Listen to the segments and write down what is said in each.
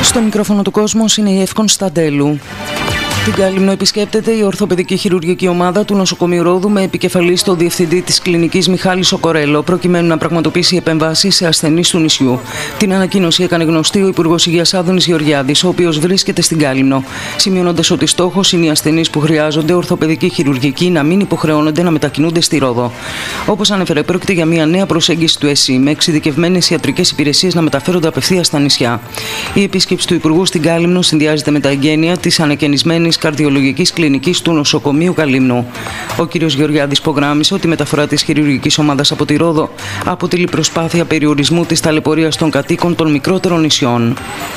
Στο μικρόφωνο του Κόσμος είναι η Εύκον Σταντέλου. Την Κάλυμνο επισκέπτεται η ορθοπαιδική χειρουργική ομάδα του νοσοκομείου Ρόδου με επικεφαλής τον διευθυντή της κλινικής Μιχάλη Σοκορέλο, προκειμένου να πραγματοποιήσει επεμβάσεις σε ασθενείς του νησιού. Την ανακοίνωση έκανε γνωστή ο Υπουργός Υγείας Άδωνης Γεωργιάδης, ο οποίος βρίσκεται στην Κάλυμνο, σημειώνοντας ότι στόχος είναι οι ασθενείς που χρειάζονται ορθοπαιδική χειρουργική να μην υποχρεώνονται να μετακινούνται στη Ρόδο. Όπως ανέφερε, πρόκειται για μια νέα προσέγγιση του ΕΣΥ, με εξειδικευμένες ιατρικές υπηρεσίες να μεταφέρονται απευθείας στα νησιά. Η επίσκεψη του Υπουργού στην Κάλυμνο συνδυάζεται με τα εγγένεια της ανακαινισμένης καρδιολογικής κλινικής του νοσοκομείου Καλύμνου. Ο κ. Γεωργιάδης υπογράμμισε ότι η μεταφορά της χειρουργικής ομάδας από τη Ρόδο αποτελεί προσπάθεια περιορισμού της ταλαιπωρίας των κατοίκων των μικρότερων νησιών.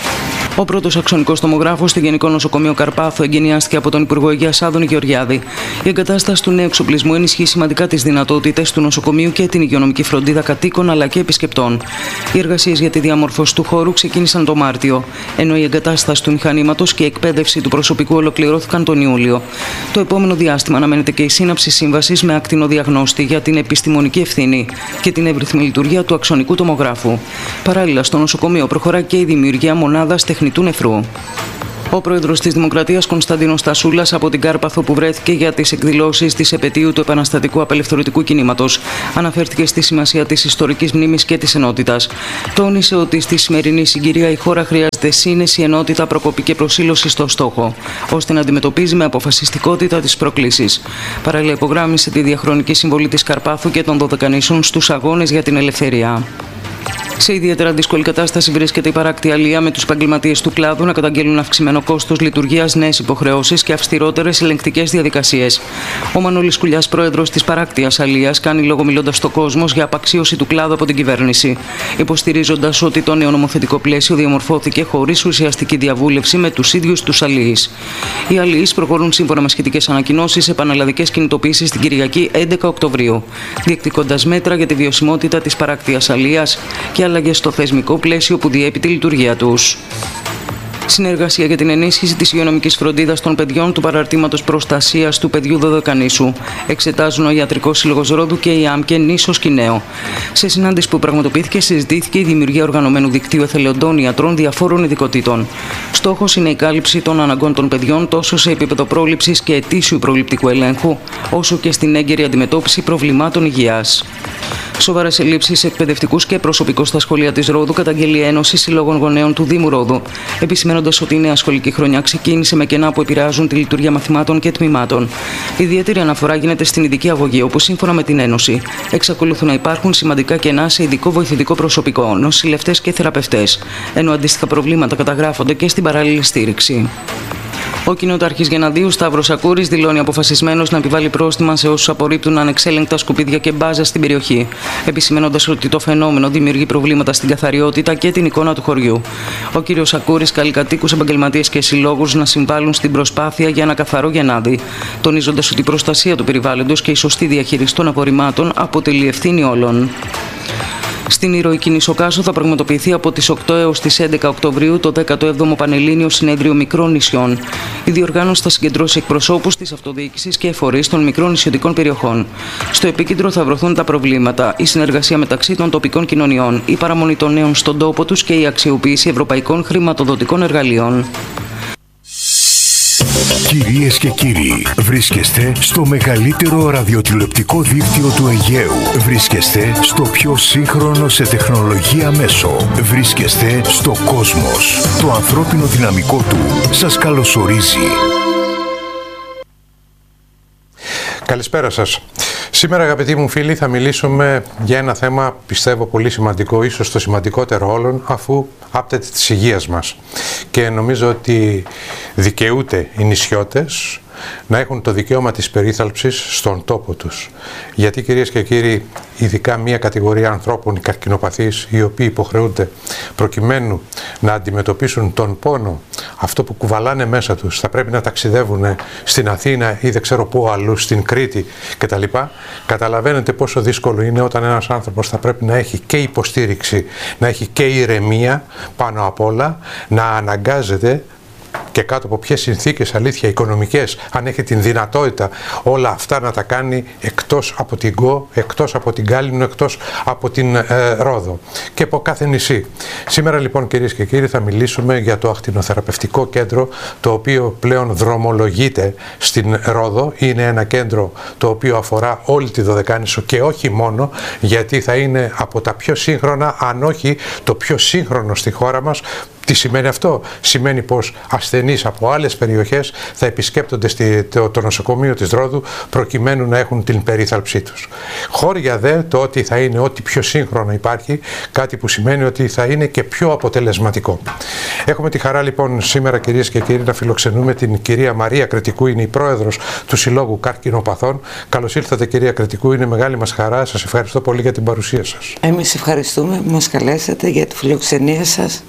Ο πρώτος αξονικός τομογράφος στο Γενικό Νοσοκομείο Καρπάθου εγκαινιάστηκε από τον Υπουργό Υγείας Άδωνη Γεωργιάδη. Η εγκατάσταση του νέου εξοπλισμού ενισχύει σημαντικά τις δυνατότητες του νοσοκομείου και την υγειονομική φροντίδα κατοίκων αλλά και επισκεπτών. Οι εργασίες για τη διαμόρφωση του χώρου ξεκίνησαν το Μάρτιο, ενώ η εγκατάσταση του μηχανήματος και η εκπαίδευση του προσωπικού ολοκληρώθηκαν τον Ιούλιο. Το επόμενο διάστημα αναμένεται και η σύναψη σύμβασης με ακτινοδιαγνώστη για την επιστημονική ευθύνη και την εύρυθμη λειτουργία του αξονικού τομογράφου. Παράλληλα, στο νοσοκομείο προχωρά και η δημιουργία μονάδας τεχνητού νεφρού. Ο πρόεδρος της Δημοκρατίας, Κωνσταντίνος Τασούλας, από την Κάρπαθο που βρέθηκε για τις εκδηλώσεις της επετείου του επαναστατικού απελευθερωτικού κινήματος, αναφέρθηκε στη σημασία της ιστορικής μνήμης και της ενότητας. Τόνισε ότι στη σημερινή συγκυρία η χώρα χρειάζεται σύνεση, ενότητα, προκοπή και προσήλωση στο στόχο, ώστε να αντιμετωπίζει με αποφασιστικότητα τις προκλήσεις. Παράλληλα, υπογράμμισε τη διαχρονική συμβολή της Καρπάθου και των 12 νήσων στους αγώνες για την ελευθερία. Σε ιδιαίτερα δύσκολη κατάσταση βρίσκεται η παράκτη αλία, με τους επαγγελματίες του κλάδου να καταγγέλουν αυξημένο κόστος λειτουργίας, νέες υποχρεώσεις και αυστηρότερες ελεγκτικές διαδικασίες. Ο Μανώλης Κουλιάς, πρόεδρος της παράκτειας αλίας, κάνει λόγο μιλώντας στο Κόσμος για απαξίωση του κλάδου από την κυβέρνηση, υποστηρίζοντας ότι το νέο νομοθετικό πλαίσιο διαμορφώθηκε χωρίς ουσιαστική διαβούλευση με τους ίδιους τους αλίεις. Οι αλίεις προχωρούν σύμφωνα με σχετικές ανακοινώσεις σε πανελλαδικές κινητοποίησεις την Κυριακή 11 Οκτωβρίου, διεκδικώντας μέτρα για τη βιωσιμότητα της παράκτειας αλίας και αλλαγές στο θεσμικό πλαίσιο που διέπει τη λειτουργία τους. Συνεργασία για την ενίσχυση της υγειονομικής φροντίδας των παιδιών του παραρτήματος προστασίας του παιδιού Δωδεκανήσου εξετάζουν ο Ιατρικός Σύλλογος Ρόδου και η ΑΜΚΕ Νήσος Κινέο. Σε συνάντηση που πραγματοποιήθηκε, συζητήθηκε η δημιουργία οργανωμένου δικτύου εθελοντών ιατρών διαφόρων ειδικοτήτων. Στόχος είναι η κάλυψη των αναγκών των παιδιών τόσο σε επίπεδο πρόληψης και ετήσιου προληπτικού ελέγχου, όσο και στην έγκαιρη αντιμετώπιση προβλημάτων υγείας. Σοβαρές ελλείψεις σε εκπαιδευτικούς και προσωπικό στα σχολεία της Ρόδου καταγγέλει η Ένωση Συλλόγων Γονέων του Δήμου Ρόδου, επισημαίνοντας ότι η νέα σχολική χρονιά ξεκίνησε με κενά που επηρεάζουν τη λειτουργία μαθημάτων και τμήματων. Ιδιαίτερη αναφορά γίνεται στην ειδική αγωγή, όπου σύμφωνα με την Ένωση εξακολουθούν να υπάρχουν σημαντικά κενά σε ειδικό βοηθητικό προσωπικό, νοσηλευτές και θεραπευτές, ενώ αντίστοιχα προβλήματα καταγράφονται και στην παράλληλη στήριξη. Ο κοινοτάρχης Γεναδίου, Σταύρος Σακούρης, δηλώνει αποφασισμένος να επιβάλλει πρόστιμα σε όσους απορρίπτουν ανεξέλεγκτα σκουπίδια και μπάζα στην περιοχή, επισημαίνοντας ότι το φαινόμενο δημιουργεί προβλήματα στην καθαριότητα και την εικόνα του χωριού. Ο κ. Σακούρης καλεί κατοίκους, επαγγελματίες και συλλόγους να συμβάλλουν στην προσπάθεια για ένα καθαρό Γενάδη, τονίζοντας ότι η προστασία του περιβάλλοντος και η σωστή διαχείριση των απορριμμάτων αποτελεί ευθύνη όλων. Στην ηρωική Νησοκάσο θα πραγματοποιηθεί από τις 8 έως τις 11 Οκτωβρίου το 17ο Πανελλήνιο Συνέδριο Μικρών Νησιών. Η διοργάνωση θα συγκεντρώσει εκπροσώπους της αυτοδιοίκησης και φορείς των μικρών νησιωτικών περιοχών. Στο επίκεντρο θα βρεθούν τα προβλήματα, η συνεργασία μεταξύ των τοπικών κοινωνιών, η παραμονή των νέων στον τόπο τους και η αξιοποίηση ευρωπαϊκών χρηματοδοτικών εργαλείων. Κυρίες και κύριοι, βρίσκεστε στο μεγαλύτερο ραδιοτηλεοπτικό δίκτυο του Αιγαίου. Βρίσκεστε στο πιο σύγχρονο σε τεχνολογία μέσο. Βρίσκεστε στο Κόσμος. Το ανθρώπινο δυναμικό του σας καλωσορίζει. Καλησπέρα σας. Σήμερα, αγαπητοί μου φίλοι, θα μιλήσουμε για ένα θέμα, πιστεύω, πολύ σημαντικό, ίσως το σημαντικότερο όλων, αφού άπτεται της υγείας μας. Και νομίζω ότι δικαιούται οι νησιώτες να έχουν το δικαίωμα της περίθαλψης στον τόπο τους. Γιατί, κυρίες και κύριοι, ειδικά μια κατηγορία ανθρώπων, οι καρκινοπαθείς, οι οποίοι υποχρεούνται προκειμένου να αντιμετωπίσουν τον πόνο, αυτό που κουβαλάνε μέσα τους, θα πρέπει να ταξιδεύουν στην Αθήνα ή δεν ξέρω πού αλλού, στην Κρήτη κτλ. Καταλαβαίνετε πόσο δύσκολο είναι όταν ένας άνθρωπος θα πρέπει να έχει και υποστήριξη, να έχει και ηρεμία πάνω απ' όλα, να αναγκάζεται και κάτω από ποιες συνθήκες, αλήθεια, οικονομικές, αν έχει την δυνατότητα όλα αυτά να τα κάνει εκτός από την Γκο, εκτός από την Γκάλυμνο, εκτός από την Ρόδο και από κάθε νησί. Σήμερα λοιπόν, κυρίες και κύριοι, θα μιλήσουμε για το ακτινοθεραπευτικό κέντρο, το οποίο πλέον δρομολογείται στην Ρόδο. Είναι ένα κέντρο το οποίο αφορά όλη τη Δωδεκάνησο και όχι μόνο, γιατί θα είναι από τα πιο σύγχρονα, αν όχι το πιο σύγχρονο στη χώρα μας. Τι σημαίνει αυτό? Σημαίνει πως ασθενείς από άλλες περιοχές θα επισκέπτονται το νοσοκομείο της Ρόδου προκειμένου να έχουν την περίθαλψή τους. Χώρια δε το ότι θα είναι ό,τι πιο σύγχρονο υπάρχει, κάτι που σημαίνει ότι θα είναι και πιο αποτελεσματικό. Έχουμε τη χαρά λοιπόν σήμερα, κυρίες και κύριοι, να φιλοξενούμε την κυρία Μαρία Κρετικού, είναι η πρόεδρος του Συλλόγου Καρκινοπαθών. Καλώς ήρθατε, κυρία Κρετικού, είναι μεγάλη μας χαρά. Σας ευχαριστώ πολύ για την παρουσία σας. Εμείς ευχαριστούμε που μας καλέσατε, για τη φιλοξενία σας.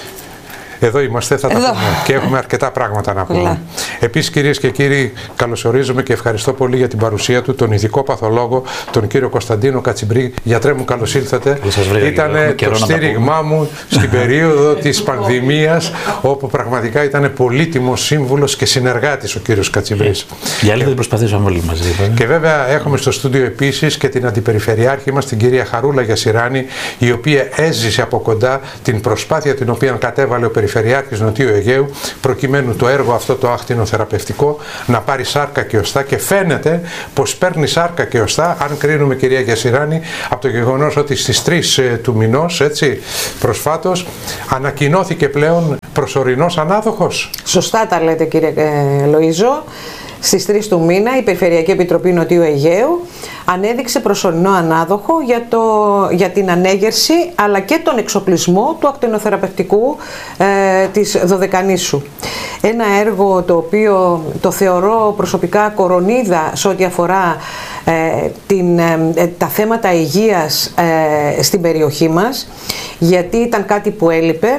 Εδώ είμαστε, θα τα πούμε και έχουμε αρκετά πράγματα να πούμε. Επίσης, κυρίες και κύριοι, καλωσορίζουμε και ευχαριστώ πολύ για την παρουσία του τον ειδικό παθολόγο, τον κύριο Κωνσταντίνο Κατσιμπρή. Γιατρέ μου, καλώς ήλθατε. Ήταν το στήριγμά μου στην περίοδο της πανδημίας, όπου πραγματικά ήταν πολύτιμος σύμβουλος και συνεργάτης ο κύριος Κατσιμπρής. Για άλλη δεν προσπαθήσαμε όλοι μαζί. Και βέβαια έχουμε στο στούντιο επίσης και την αντιπεριφερειάρχη μας, την κυρία Χαρούλα Γιασιράνη, η οποία έζησε από κοντά την προσπάθεια την οποία κατέβαλε ο Περιφερειάρχης Νοτιού Αιγαίου, προκειμένου το έργο αυτό το ακτινοθεραπευτικό να πάρει σάρκα και οστά, και φαίνεται πως παίρνει σάρκα και οστά, αν κρίνουμε, κυρία Γιασιράνη, από το γεγονός ότι στις 3 του μηνός, έτσι, προσφάτως, ανακοινώθηκε πλέον προσωρινός ανάδοχος. Σωστά τα λέτε, κύριε Λοΐζο. Στις 3 του μήνα η Περιφερειακή Επιτροπή Νοτιού Αιγαίου ανέδειξε προσωρινό ανάδοχο για την ανέγερση αλλά και τον εξοπλισμό του ακτινοθεραπευτικού της Δωδεκανήσου. Ένα έργο το οποίο το θεωρώ προσωπικά κορονίδα σε ό,τι αφορά τα θέματα υγείας στην περιοχή μας, γιατί ήταν κάτι που έλειπε.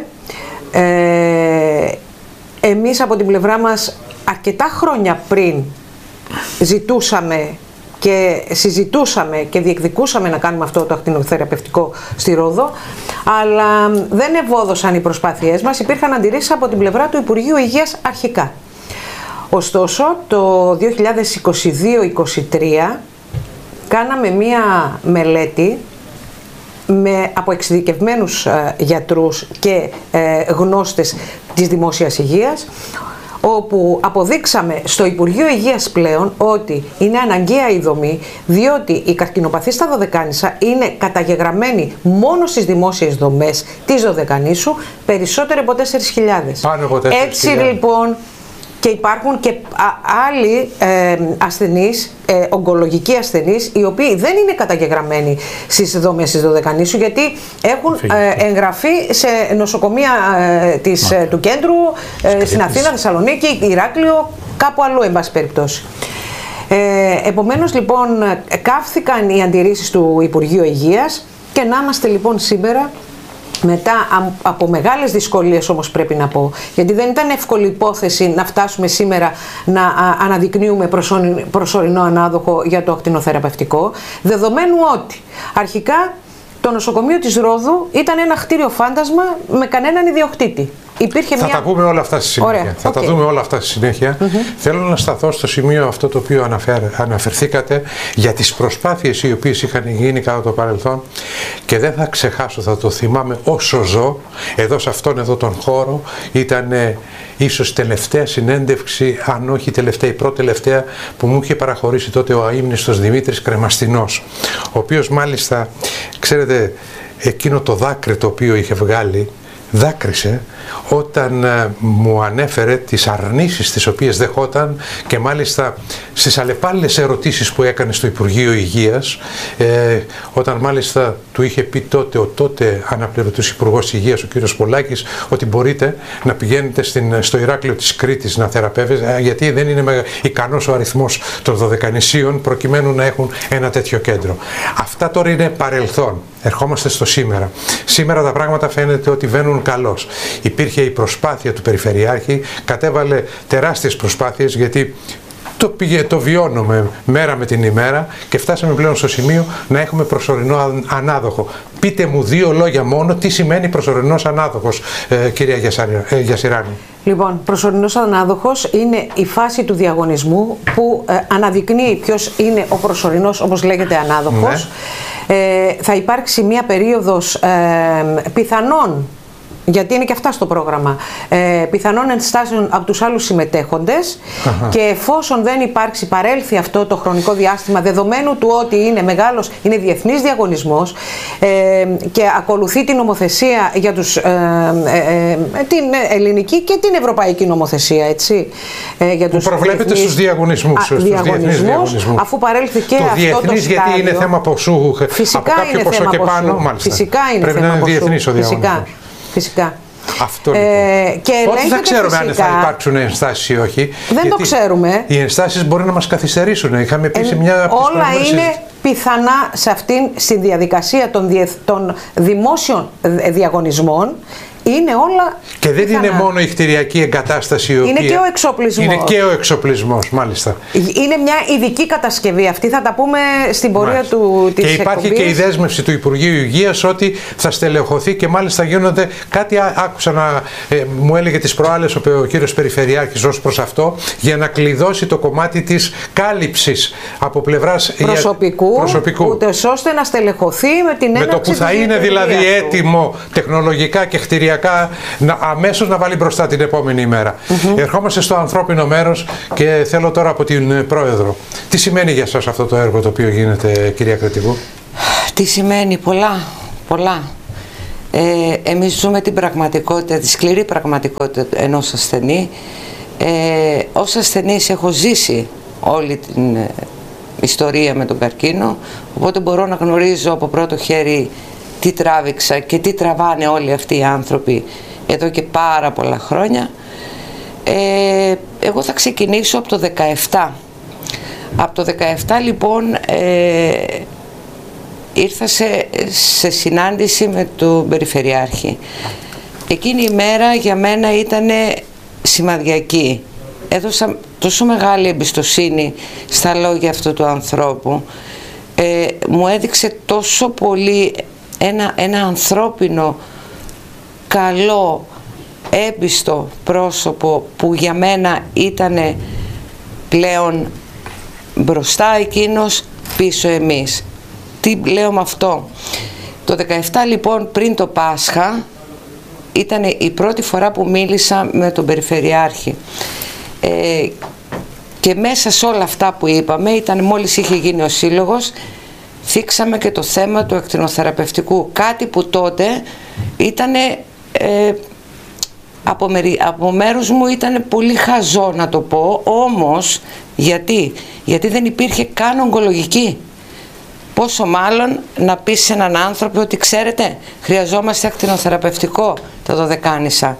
Εμείς από την πλευρά μας αρκετά χρόνια πριν ζητούσαμε και συζητούσαμε και διεκδικούσαμε να κάνουμε αυτό το ακτινοθεραπευτικό στη Ρόδο, αλλά δεν ευόδωσαν οι προσπάθειές μας, υπήρχαν αντιρρήσεις από την πλευρά του Υπουργείου Υγείας αρχικά. Ωστόσο, το 2022-2023 κάναμε μία μελέτη από εξειδικευμένους γιατρούς και γνώστες της δημόσιας υγείας, όπου αποδείξαμε στο Υπουργείο Υγείας πλέον ότι είναι αναγκαία η δομή, διότι οι καρκινοπαθείς στα Δωδεκάνησα είναι καταγεγραμμένοι μόνο στις δημόσιες δομές της Δωδεκανήσου, περισσότερο από 4.000. Πάνω από 4.000. Έτσι λοιπόν, και υπάρχουν και άλλοι ασθενείς, ογκολογικοί ασθενείς, οι οποίοι δεν είναι καταγεγραμμένοι στις δομές της Δωδεκανήσου, γιατί έχουν εγγραφεί σε νοσοκομεία του κέντρου, στην Αθήνα, Θεσσαλονίκη, Ηράκλειο, κάπου αλλού, εν πάση περιπτώσει. Επομένως λοιπόν καύθηκαν οι αντιρρήσεις του Υπουργείου Υγείας, και να είμαστε λοιπόν σήμερα, μετά από μεγάλες δυσκολίες, όμως πρέπει να πω, γιατί δεν ήταν εύκολη υπόθεση να φτάσουμε σήμερα να αναδεικνύουμε προσωρινό ανάδοχο για το ακτινοθεραπευτικό, δεδομένου ότι αρχικά το νοσοκομείο της Ρόδου ήταν ένα κτίριο φάντασμα με κανέναν ιδιοκτήτη. Τα πούμε όλα αυτά στη συνέχεια. Ωραία, θα τα δούμε όλα αυτά στη συνέχεια. Θέλω να σταθώ στο σημείο αυτό το οποίο αναφερθήκατε, για τις προσπάθειες οι οποίες είχαν γίνει κατά το παρελθόν, και δεν θα ξεχάσω, θα το θυμάμαι όσο ζω, εδώ σε αυτόν εδώ τον χώρο. Ήταν ίσως τελευταία συνέντευξη, αν όχι τελευταία, η πρώτη τελευταία, που μου είχε παραχωρήσει τότε ο αείμνηστος Δημήτρης Κρεμαστινός, ο οποίος μάλιστα, ξέρετε, εκείνο το δάκρυ το οποίο είχε βγάλει, δάκρυσε όταν μου ανέφερε τις αρνήσεις τις οποίες δεχόταν, και μάλιστα στις αλλεπάλληλες ερωτήσεις που έκανε στο Υπουργείο Υγείας, όταν μάλιστα του είχε πει τότε ο τότε αναπληρωτής Υπουργός Υγείας, ο κύριος Πολάκης, ότι μπορείτε να πηγαίνετε στο Ηράκλειο της Κρήτης να θεραπεύεστε, γιατί δεν είναι ικανός ο αριθμός των Δωδεκανησίων προκειμένου να έχουν ένα τέτοιο κέντρο. Αυτά τώρα είναι παρελθόν. Ερχόμαστε στο σήμερα. Σήμερα τα πράγματα φαίνεται ότι βαίνουν καλώς. Υπήρχε η προσπάθεια του Περιφερειάρχη, κατέβαλε τεράστιες προσπάθειες, γιατί το βιώνουμε μέρα με την ημέρα, και φτάσαμε πλέον στο σημείο να έχουμε προσωρινό ανάδοχο. Πείτε μου 2 λόγια μόνο τι σημαίνει προσωρινός ανάδοχος, κυρία Γιασιράνη. Λοιπόν, προσωρινός ανάδοχος είναι η φάση του διαγωνισμού που αναδεικνύει ποιος είναι ο προσωρινός, όπως λέγεται, ανάδοχος. Ναι. Θα υπάρξει μία περίοδος πιθανών, γιατί είναι και αυτά στο πρόγραμμα, πιθανών ενστάσεων από τους άλλους συμμετέχοντες και εφόσον δεν υπάρξει, παρέλθει αυτό το χρονικό διάστημα, δεδομένου του ότι είναι μεγάλος, είναι διεθνής διαγωνισμός και ακολουθεί την νομοθεσία για την ελληνική και την ευρωπαϊκή νομοθεσία, έτσι, για τους που προβλέπεται στους διαγωνισμούς, αφού παρέλθει και αυτό διεθνής, το στάδιο. Γιατί είναι θέμα ποσού, φυσικά από κάποιο ποσό και πάνω, μάλιστα. Φυσικά είναι πρέπει θέμα να είναι διεθνής ο διαγωνισμός. Φυσικά. Αυτό λοιπόν. Ότι δεν ξέρουμε αν θα υπάρξουν ενστάσεις ή όχι. Δεν το ξέρουμε. Οι ενστάσεις μπορεί να μας καθυστερήσουν. Είχαμε πει μια όλα είναι πιθανά στην διαδικασία των δημόσιων διαγωνισμών. Είναι όλα και δεν πιθανά. Είναι μόνο η κτηριακή εγκατάσταση η οποία... Είναι και ο εξοπλισμός. Είναι και ο εξοπλισμός, μάλιστα. Είναι μια ειδική κατασκευή αυτή, θα τα πούμε στην πορεία της εκπομπής. Και υπάρχει και η δέσμευση του Υπουργείου Υγείας ότι θα στελεχωθεί και μάλιστα γίνονται κάτι, άκουσα να μου έλεγε τις προάλλες ο κύριος Περιφερειάρχης ως προς αυτό, για να κλειδώσει το κομμάτι της κάλυψης από πλευράς προσωπικού. Ούτως ώστε να στελεχωθεί με την έναρξη. Με το που θα είναι δηλαδή έτοιμο τεχνολογικά και κτηριακά αμέσως να βάλει μπροστά την επόμενη ημέρα. Ερχόμαστε στο ανθρώπινο μέρος και θέλω τώρα από την Πρόεδρο. Τι σημαίνει για σας αυτό το έργο το οποίο γίνεται, κυρία Κρετικού? Τι σημαίνει? Πολλά. Εμείς ζούμε την πραγματικότητα, τη σκληρή πραγματικότητα ενός ασθενή. Ως ασθενής έχω ζήσει όλη την ιστορία με τον καρκίνο, οπότε μπορώ να γνωρίζω από πρώτο χέρι τι τράβηξα και τι τραβάνε όλοι αυτοί οι άνθρωποι εδώ και πάρα πολλά χρόνια. Εγώ θα ξεκινήσω από το 17. Από το 17 λοιπόν ήρθα σε συνάντηση με τον Περιφερειάρχη. Εκείνη η μέρα για μένα ήταν σημαδιακή. Έδωσα τόσο μεγάλη εμπιστοσύνη στα λόγια αυτού του ανθρώπου. Μου έδειξε τόσο πολύ ένα ανθρώπινο, καλό, έμπιστο πρόσωπο που για μένα ήταν πλέον μπροστά εκείνος, πίσω εμείς. Τι λέω με αυτό? Το 17 λοιπόν, πριν το Πάσχα, ήταν η πρώτη φορά που μίλησα με τον Περιφερειάρχη. Και μέσα σε όλα αυτά που είπαμε, μόλις είχε γίνει ο σύλλογος, θίξαμε και το θέμα του ακτινοθεραπευτικού, κάτι που τότε ήταν από μέρους μου ήταν πολύ χαζό να το πω, όμως γιατί δεν υπήρχε καν ογκολογική. Πόσο μάλλον να πεις σε έναν άνθρωπο ότι ξέρετε, χρειαζόμαστε ακτινοθεραπευτικό, τα δωδεκάνησα.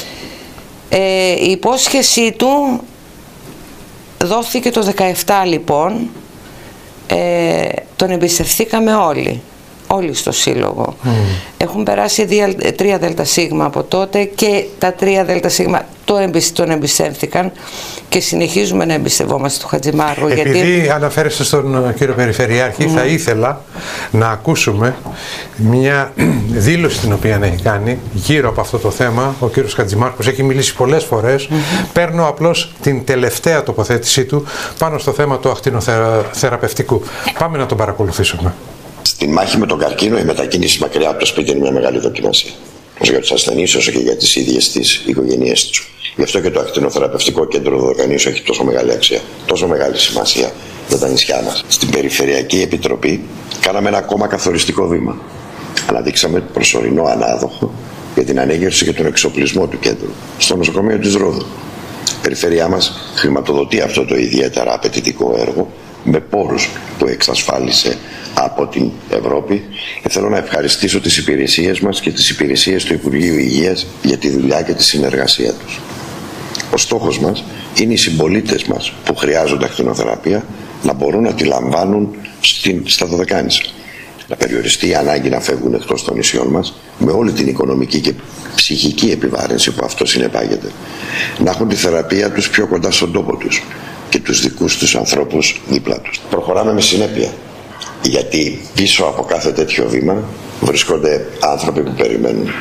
Η υπόσχεσή του δόθηκε το 17 λοιπόν. Τον εμπιστευθήκαμε όλοι στο σύλλογο. Έχουν περάσει 3 ΔΣ από τότε και τα 3 ΔΣ τον εμπιστεύθηκαν και συνεχίζουμε να εμπιστευόμαστε τον Χατζημάργο. Επειδή αναφέρεστε στον κύριο Περιφερειάρχη, θα ήθελα να ακούσουμε μια δήλωση την οποία έχει κάνει γύρω από αυτό το θέμα. Ο κύριος Χατζημάρκος έχει μιλήσει πολλές φορές. Παίρνω απλώς την τελευταία τοποθέτησή του πάνω στο θέμα του ακτινοθεραπευτικού. Πάμε να τον παρακολουθήσουμε. Στη μάχη με τον καρκίνο, η μετακίνηση μακριά από το σπίτι είναι μια μεγάλη δοκιμασία. Όσο για τους ασθενείς, όσο και για τις ίδιες τις οικογένειές τους. Γι' αυτό και το ακτινοθεραπευτικό κέντρο Δωδεκανήσου έχει τόσο μεγάλη αξία, τόσο μεγάλη σημασία για τα νησιά μας. Στην Περιφερειακή Επιτροπή κάναμε ένα ακόμα καθοριστικό βήμα. Αναδείξαμε προσωρινό ανάδοχο για την ανέγερση και τον εξοπλισμό του κέντρου στο νοσοκομείο της Ρόδου. Η περιφέρειά μας χρηματοδοτεί αυτό το ιδιαίτερα απαιτητικό έργο με πόρους που εξασφάλισε από την Ευρώπη και θέλω να ευχαριστήσω τις υπηρεσίες μας και τις υπηρεσίες του Υπουργείου Υγείας για τη δουλειά και τη συνεργασία τους. Ο στόχος μας είναι οι συμπολίτες μας που χρειάζονται ακτινοθεραπεία να μπορούν να τη λαμβάνουν στα Δωδεκάνησα. Να περιοριστεί η ανάγκη να φεύγουν εκτός των νησιών μας με όλη την οικονομική και ψυχική επιβάρυνση που αυτό συνεπάγεται. Να έχουν τη θεραπεία τους πιο κοντά στον τόπο τους και τους δικούς τους ανθρώπους δίπλα τους. Προχωράμε με συνέπεια, γιατί πίσω από κάθε τέτοιο βήμα βρίσκονται άνθρωποι που περιμένουν.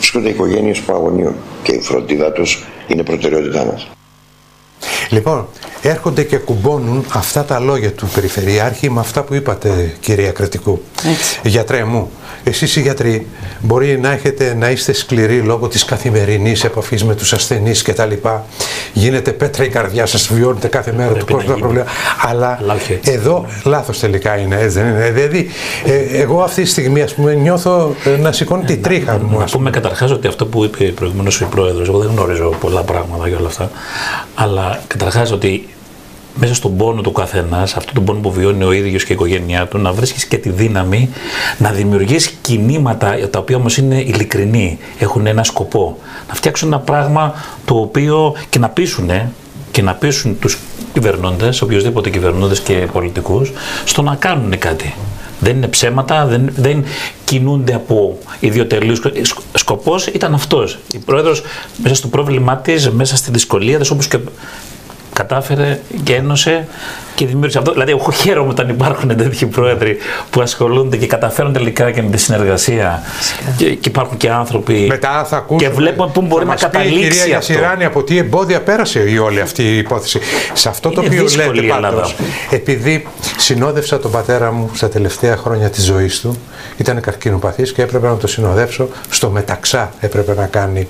βρίσκονται οικογένειες που αγωνίουν και η φροντίδα τους είναι προτεραιότητά μας. Λοιπόν, έρχονται και κουμπώνουν αυτά τα λόγια του Περιφερειάρχη με αυτά που είπατε, κυρία Κρετικού. Γιατρέ μου, εσείς οι γιατροί μπορεί να είστε σκληροί λόγω της καθημερινής επαφής με τους ασθενείς και τα λοιπά. Γίνεται πέτρα η καρδιά σας, βιώνετε κάθε μέρα του κόσμου τα προβλήματα. Αλλά εδώ λάθος τελικά είναι, έτσι δεν είναι? Δηλαδή, εγώ αυτή τη στιγμή, ας πούμε, νιώθω να σηκώνει τη τρίχα μου. Να πούμε καταρχάς ότι αυτό που είπε προηγουμένως ο Πρόεδρος, εγώ δεν γνωρίζω πολλά πράγματα για όλα αυτά, αλλά καταρχάς ότι μέσα στον πόνο του καθένας, αυτόν τον πόνο που βιώνει ο ίδιος και η οικογένειά του, να βρίσκεις και τη δύναμη να δημιουργείς κινήματα τα οποία όμως είναι ειλικρινή, έχουν ένα σκοπό. Να φτιάξουν ένα πράγμα το οποίο και να πείσουν τους κυβερνώντες, οποιοσδήποτε κυβερνώντες και πολιτικούς, στο να κάνουν κάτι. Δεν είναι ψέματα, δεν κινούνται από ιδιωτελείους. Σκοπός ήταν αυτός. Η Πρόεδρος μέσα στο πρόβλημά της, μέσα στη δυσκολία της, όπως και κατάφερε και ένωσε και δημιούργησε αυτό. Δηλαδή, εγώ χαίρομαι όταν υπάρχουν τέτοιοι πρόεδροι που ασχολούνται και καταφέρουν τελικά και με τη συνεργασία. Και υπάρχουν και άνθρωποι. Μετά θα ακούσουμε, και βλέπουμε πού μπορεί να καταλήξει. Η κυρία Γιασιράνη, από τι εμπόδια πέρασε η όλη αυτή η υπόθεση. Σε αυτό το οποίο λέτε πάντως, επειδή συνόδευσα τον πατέρα μου στα τελευταία χρόνια της ζωής του, ήταν καρκινοπαθής και έπρεπε να το συνοδεύσω. Στο μεταξά έπρεπε να κάνει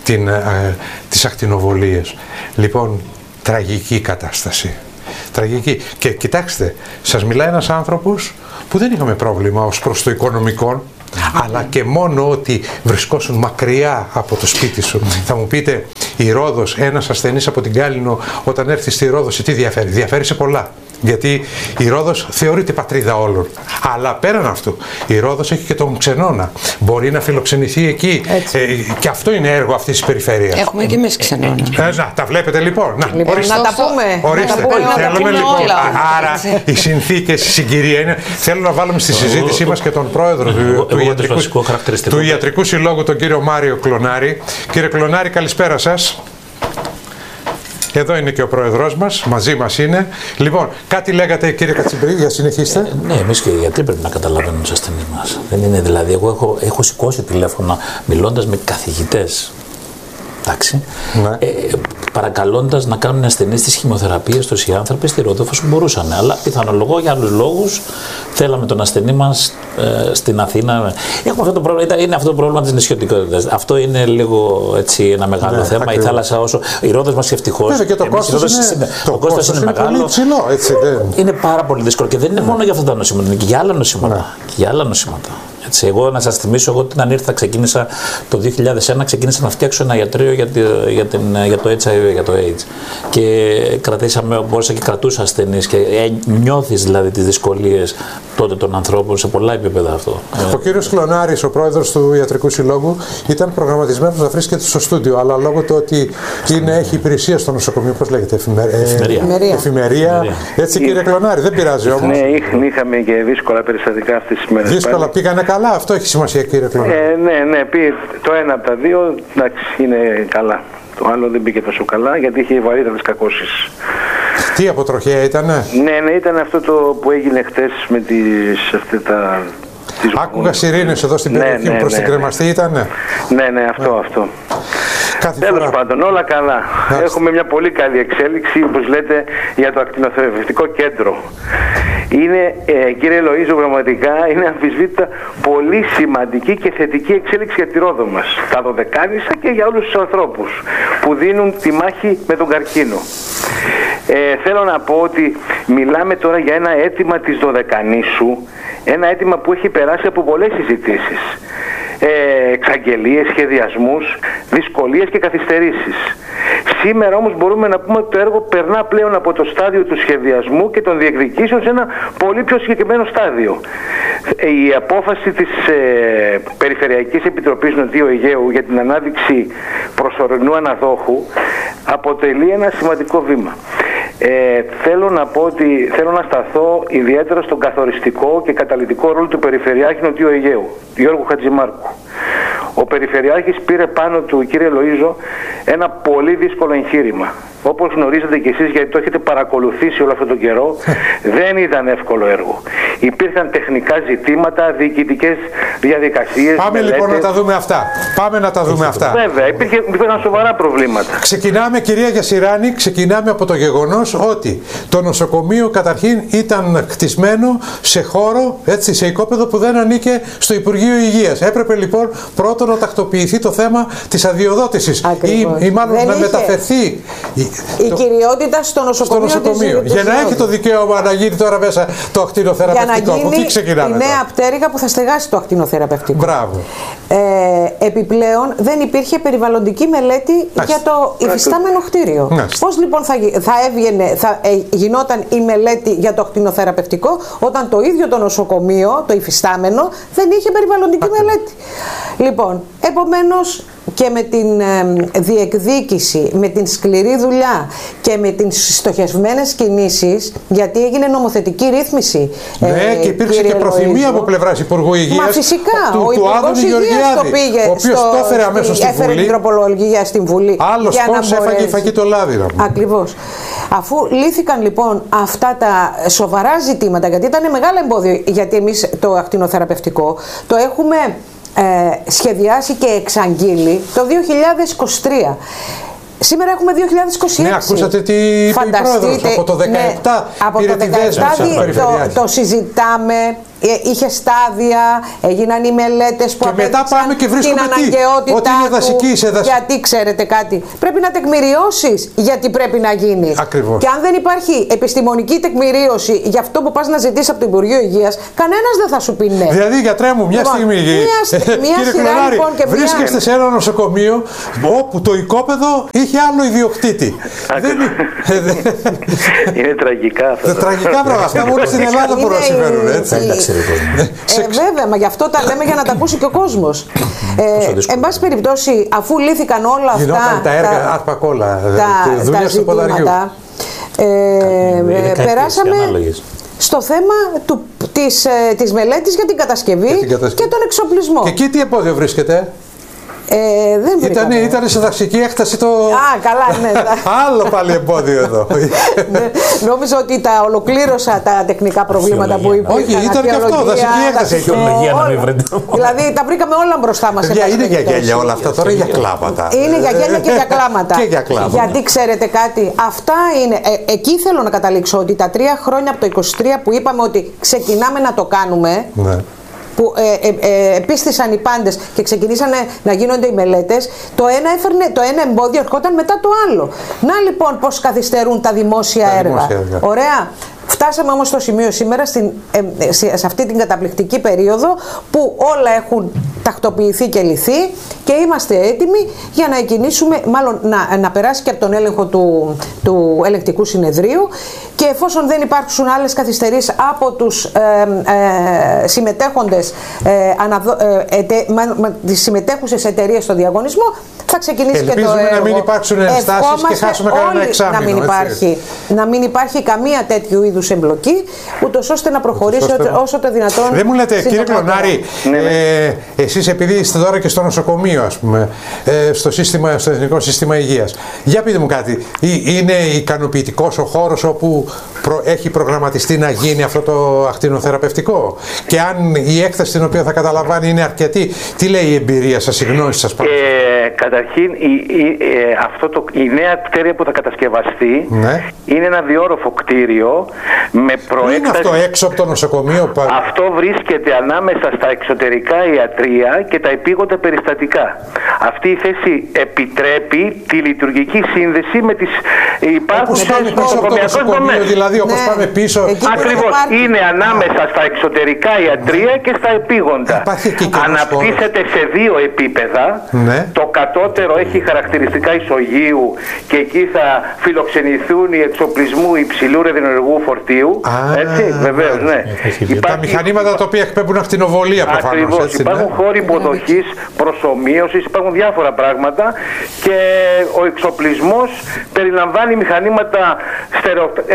τις ακτινοβολίες. Λοιπόν, τραγική κατάσταση. Τραγική. Και κοιτάξτε, σας μιλάει ένας άνθρωπος που δεν είχαμε πρόβλημα ως προς το οικονομικό, αλλά και μόνο ότι βρισκόσουν μακριά από το σπίτι σου. Θα μου πείτε, η Ρόδος, ένας ασθενής από την Κάλινο, όταν έρθει στη Ρόδος, τι διαφέρει? Διαφέρει σε πολλά. Γιατί η Ρόδος θεωρείται πατρίδα όλων. Αλλά πέραν αυτού, η Ρόδος έχει και τον Ξενώνα. Μπορεί να φιλοξενηθεί εκεί. Και αυτό είναι έργο αυτής της περιφέρειας. Έχουμε και εμείς Ξενώνα. Να, τα βλέπετε λοιπόν. Να τα πούμε. Ορίστε. Θέλουμε λοιπόν. Άρα οι συνθήκες, η συγκυρία είναι. Θέλω να βάλουμε στη συζήτησή μας και τον πρόεδρο του Ιατρικού Συλλόγου, τον κύριο Μάριο Κλωνάρη. Κύριε Κλωνάρη, καλησπέρα σας. Εδώ είναι και ο πρόεδρός μας, μαζί μας είναι. Λοιπόν, κάτι λέγατε κύριε Κατσιμπρί, για συνεχίστε. Ναι, εμείς και οι γιατροί πρέπει να καταλαβαίνουν τους ασθενείς μας. Δεν είναι δηλαδή, εγώ έχω σηκώσει τηλέφωνα μιλώντας με καθηγητές. Εντάξει. Ναι. Παρακαλώντας να κάνουν ασθενείς τις χημειοθεραπείες τους οι άνθρωποι στη Ρόδο όσο μπορούσαν. Αλλά πιθανολογώ για άλλους λόγους θέλαμε τον ασθενή μας στην Αθήνα. Έχουμε αυτό το πρόβλημα, είναι αυτό το πρόβλημα της νησιωτικότητας. Αυτό είναι λίγο έτσι ένα μεγάλο θέμα. Ακριβώς. Η θάλασσα όσο. Η Ρόδος μας ευτυχώς. Βέβαια και το κόστος είναι μεγάλο. Πολύ ψηλό, έτσι, είναι πάρα πολύ δύσκολο και δεν είναι μόνο για αυτά τα νοσήματα, είναι και για άλλα νοσήματα. Έτσι, εγώ να σας θυμίσω, εγώ όταν ήρθα ξεκίνησα το 2001 ξεκίνησα να φτιάξω ένα ιατρείο για το HIV, για το AIDS. Και μπόρεσα και κρατούσα ασθενείς και νιώθεις δηλαδή τις δυσκολίες τότε των ανθρώπων σε πολλά επίπεδα αυτό. Ο κύριος Κλωνάρης, ο πρόεδρος του Ιατρικού Συλλόγου, ήταν προγραμματισμένος να βρίσκεται στο στούντιο, αλλά λόγω του ότι έχει υπηρεσία στο νοσοκομείο, πώς λέγεται, εφημερία. Έτσι κύριε Κλωνάρη, δεν πειράζει όμως. Ναι, είχαμε και δύσκολα περιστατικά αυτές τις μέρες. Δύσκολα πήγανε καλά, αυτό έχει σημασία κύριε Κλωνάρη. Ναι, το ένα από τα δύο, εντάξει, είναι καλά. Το άλλο δεν πήγε τόσο καλά γιατί είχε βαρύτατες κακώσεις. Τι αποτροχέα ήτανε? Ναι, ήταν αυτό το που έγινε χτες με αυτά. Άκουγα σιρήνες εδώ στην περιοχή προς την Κρεμαστή ήτανε? Ναι, αυτό. Τέλος πάντων, όλα καλά. Έχουμε μια πολύ καλή εξέλιξη, όπως λέτε, για το ακτινοθεραπευτικό κέντρο. Είναι, κύριε Λοΐζο, πραγματικά είναι αμφισβήτητα πολύ σημαντική και θετική εξέλιξη για τη Ρόδο μας. Τα Δωδεκάνησα και για όλους τους ανθρώπους που δίνουν τη μάχη με τον καρκίνο. Θέλω να πω ότι μιλάμε τώρα για ένα αίτημα της Δωδεκανήσου, ένα αίτημα που έχει περάσει από πολλές συζητήσεις. Εξαγγελίες, σχεδιασμούς, δυσκολίες και καθυστερήσεις. Σήμερα όμως μπορούμε να πούμε ότι το έργο περνά πλέον από το στάδιο του σχεδιασμού και των διεκδικήσεων σε ένα πολύ πιο συγκεκριμένο στάδιο. Η απόφαση της Περιφερειακής Επιτροπής Νοτιού Αιγαίου για την ανάδειξη προσωρινού αναδόχου αποτελεί ένα σημαντικό βήμα. Θέλω να πω ότι θέλω να σταθώ ιδιαίτερα στον καθοριστικό και καταλυτικό ρόλο του Περιφερειάρχη Νοτιού Αιγαίου, Γιώργου Χατζημάρκου. Ο Περιφερειάρχης πήρε πάνω του, κύριε Λοΐζο, ένα πολύ δύσκολο εγχείρημα. όπως γνωρίζετε κι εσείς, γιατί το έχετε παρακολουθήσει όλο αυτόν τον καιρό, δεν ήταν εύκολο έργο. Υπήρχαν τεχνικά ζητήματα, διοικητικές διαδικασίες. Πάμε λοιπόν να τα δούμε αυτά. Βέβαια, υπήρχαν σοβαρά προβλήματα. Ξεκινάμε, κυρία Γιασιράνη, από το γεγονός ότι το νοσοκομείο καταρχήν ήταν χτισμένο σε χώρο, έτσι, σε οικόπεδο που δεν ανήκε στο Υπουργείο Υγείας. Έπρεπε λοιπόν πρώτον να τακτοποιηθεί το θέμα της αδειοδότησης ή μάλλον να μεταφερθεί η κυριότητα στο νοσοκομείο. Για να έχει το δικαίωμα να γίνει τώρα μέσα το ακτινοθεραπευτικό. Για να γίνει η νέα πτέρυγα που θα στεγάσει το ακτινοθεραπευτικό. Μπράβο. Επιπλέον δεν υπήρχε περιβαλλοντική μελέτη για το υφιστάμενο κτίριο. Πώς λοιπόν θα γινόταν η μελέτη για το ακτινοθεραπευτικό όταν το ίδιο το νοσοκομείο, το υφιστάμενο, δεν είχε περιβαλλοντική μελέτη. Λοιπόν, επομένως, και με την διεκδίκηση, με την σκληρή δουλειά και με τις στοχευμένες κινήσεις, γιατί έγινε νομοθετική ρύθμιση. Ναι, και υπήρξε και προθυμία από πλευράς Υπουργού Υγείας. Μα φυσικά, ο Υπουργός Υγείας το πήγε, ο οποίος το έφερε αμέσως στη Βουλή. Έφερε την τροπολογία στην Βουλή. Άλλος πώς έφαγε η φακή το λάδι. Ακριβώς. Αφού λύθηκαν λοιπόν αυτά τα σοβαρά ζητήματα, γιατί ήταν μεγάλο εμπόδιο, γιατί εμείς το ακτινοθεραπευτικό το έχουμε σχεδιάσει και εξαγγείλει το 2023. Σήμερα έχουμε 2026. Ναι, ακούσατε τι είπε η Πρόεδρος. Από το 2017 πήρε τη δέσμευση. Το συζητάμε. Είχε στάδια, έγιναν οι μελέτες που απέδειξαν την αναγκαιότητά ότι είναι δασική, του. Γιατί ξέρετε κάτι, πρέπει να τεκμηριώσεις γιατί πρέπει να γίνει. Ακριβώς. Και αν δεν υπάρχει επιστημονική τεκμηρίωση για αυτό που πας να ζητήσεις από το Υπουργείο Υγείας, κανένας δεν θα σου πει ναι. Δηλαδή, γιατρέ μου, μια στιγμή. Κύριε Κλωνάρη, βρίσκεστε σε ένα νοσοκομείο όπου το οικόπεδο είχε άλλο ιδιοκτήτη. Είναι τραγικά αυτά. Τραγικά πράγματα. Αυτά μόνο στην Ελλάδα μπορούν να συμβαίνουν, έτσι. Βέβαια, μα γι' αυτό τα λέμε για να τα ακούσει και ο κόσμος. Εν πάση περιπτώσει, αφού λύθηκαν όλα αυτά τα έργα αρπακόλα, τα ζητήματα, περάσαμε στο θέμα της μελέτης για την κατασκευή και τον εξοπλισμό. Και εκεί τι εμπόδιο βρίσκεται? Ήταν σε δασική έκταση το... καλά, ναι. Άλλο πάλι εμπόδιο εδώ. Νόμιζα ότι τα ολοκλήρωσα τα τεχνικά προβλήματα που υπήρχαν. Όχι, ήταν και αυτό, δασική έκταση. Δηλαδή τα βρήκαμε όλα μπροστά μας. Είναι για γέλια όλα αυτά, τώρα για κλάματα. Είναι για γέλια και για κλάματα. Γιατί ξέρετε κάτι, αυτά είναι... Εκεί θέλω να καταλήξω ότι τα 3 χρόνια από το 23 που είπαμε ότι ξεκινάμε να το κάνουμε, που επίστησαν οι πάντες και ξεκινήσανε να γίνονται οι μελέτες, το ένα εμπόδιο ερχόταν μετά το άλλο. Να λοιπόν πώς καθυστερούν τα δημόσια έργα. Ωραία. Φτάσαμε όμως στο σημείο σήμερα, σε αυτή την καταπληκτική περίοδο, που όλα έχουν τακτοποιηθεί και λυθεί και είμαστε έτοιμοι για να εκκινήσουμε, μάλλον να περάσει και από τον έλεγχο του ελεγκτικού συνεδρίου, και εφόσον δεν υπάρξουν άλλες καθυστερήσεις από τους συμμετέχοντες, τις συμμετέχουσες εταιρείες στο διαγωνισμό, θα ξεκινήσει και το έργο. Να μην υπάρξουν ενστάσεις και χάσουμε κανένα εξάμηνο. Να μην υπάρχει καμία τέτοιου είδους εμπλοκή, ούτως ώστε να προχωρήσει όσο το δυνατόν. Δεν μου λέτε, κύριε Κλωνάρη, εσείς επειδή είστε τώρα και στο νοσοκομείο, ας πούμε, στο Εθνικό Σύστημα Υγείας, για πείτε μου κάτι, είναι ικανοποιητικός ο χώρος όπου έχει προγραμματιστεί να γίνει αυτό το ακτινοθεραπευτικό? Και αν η έκταση την οποία θα καταλαμβάνει είναι αρκετή, τι λέει η εμπειρία σας, η γνώση σας? Καταρχήν, η νέα κτίρια που θα κατασκευαστεί είναι ένα διόροφο κτίριο με προέκταση. Είναι αυτό έξω από το νοσοκομείο? Αυτό βρίσκεται ανάμεσα στα εξωτερικά ιατρεία και τα επίγοντα περιστατικά. Αυτή η θέση επιτρέπει τη λειτουργική σύνδεση με τις υπάρχουσες νοσοκομιακές δομές. Δηλαδή, όπως πάμε πίσω. Ακριβώς. Είναι ανάμεσα στα εξωτερικά ιατρεία και στα επίγοντα. Αναπτύσσεται σε 2 επίπεδα. Το κατώτερο έχει χαρακτηριστικά ισογείου και εκεί θα φιλοξενηθούν οι εξοπλισμού υψηλού ρεδινεργού φορτίου. Έτσι, βεβαίως, ναι. Τα μηχανήματα τα οποία εκπέμπουν ακτινοβολία προφανώς. Ακριβώς. Υπάρχουν χώροι υποδοχής, προσομοίωσης, υπάρχουν διάφορα πράγματα και ο εξοπλισμός περιλαμβάνει μηχανήματα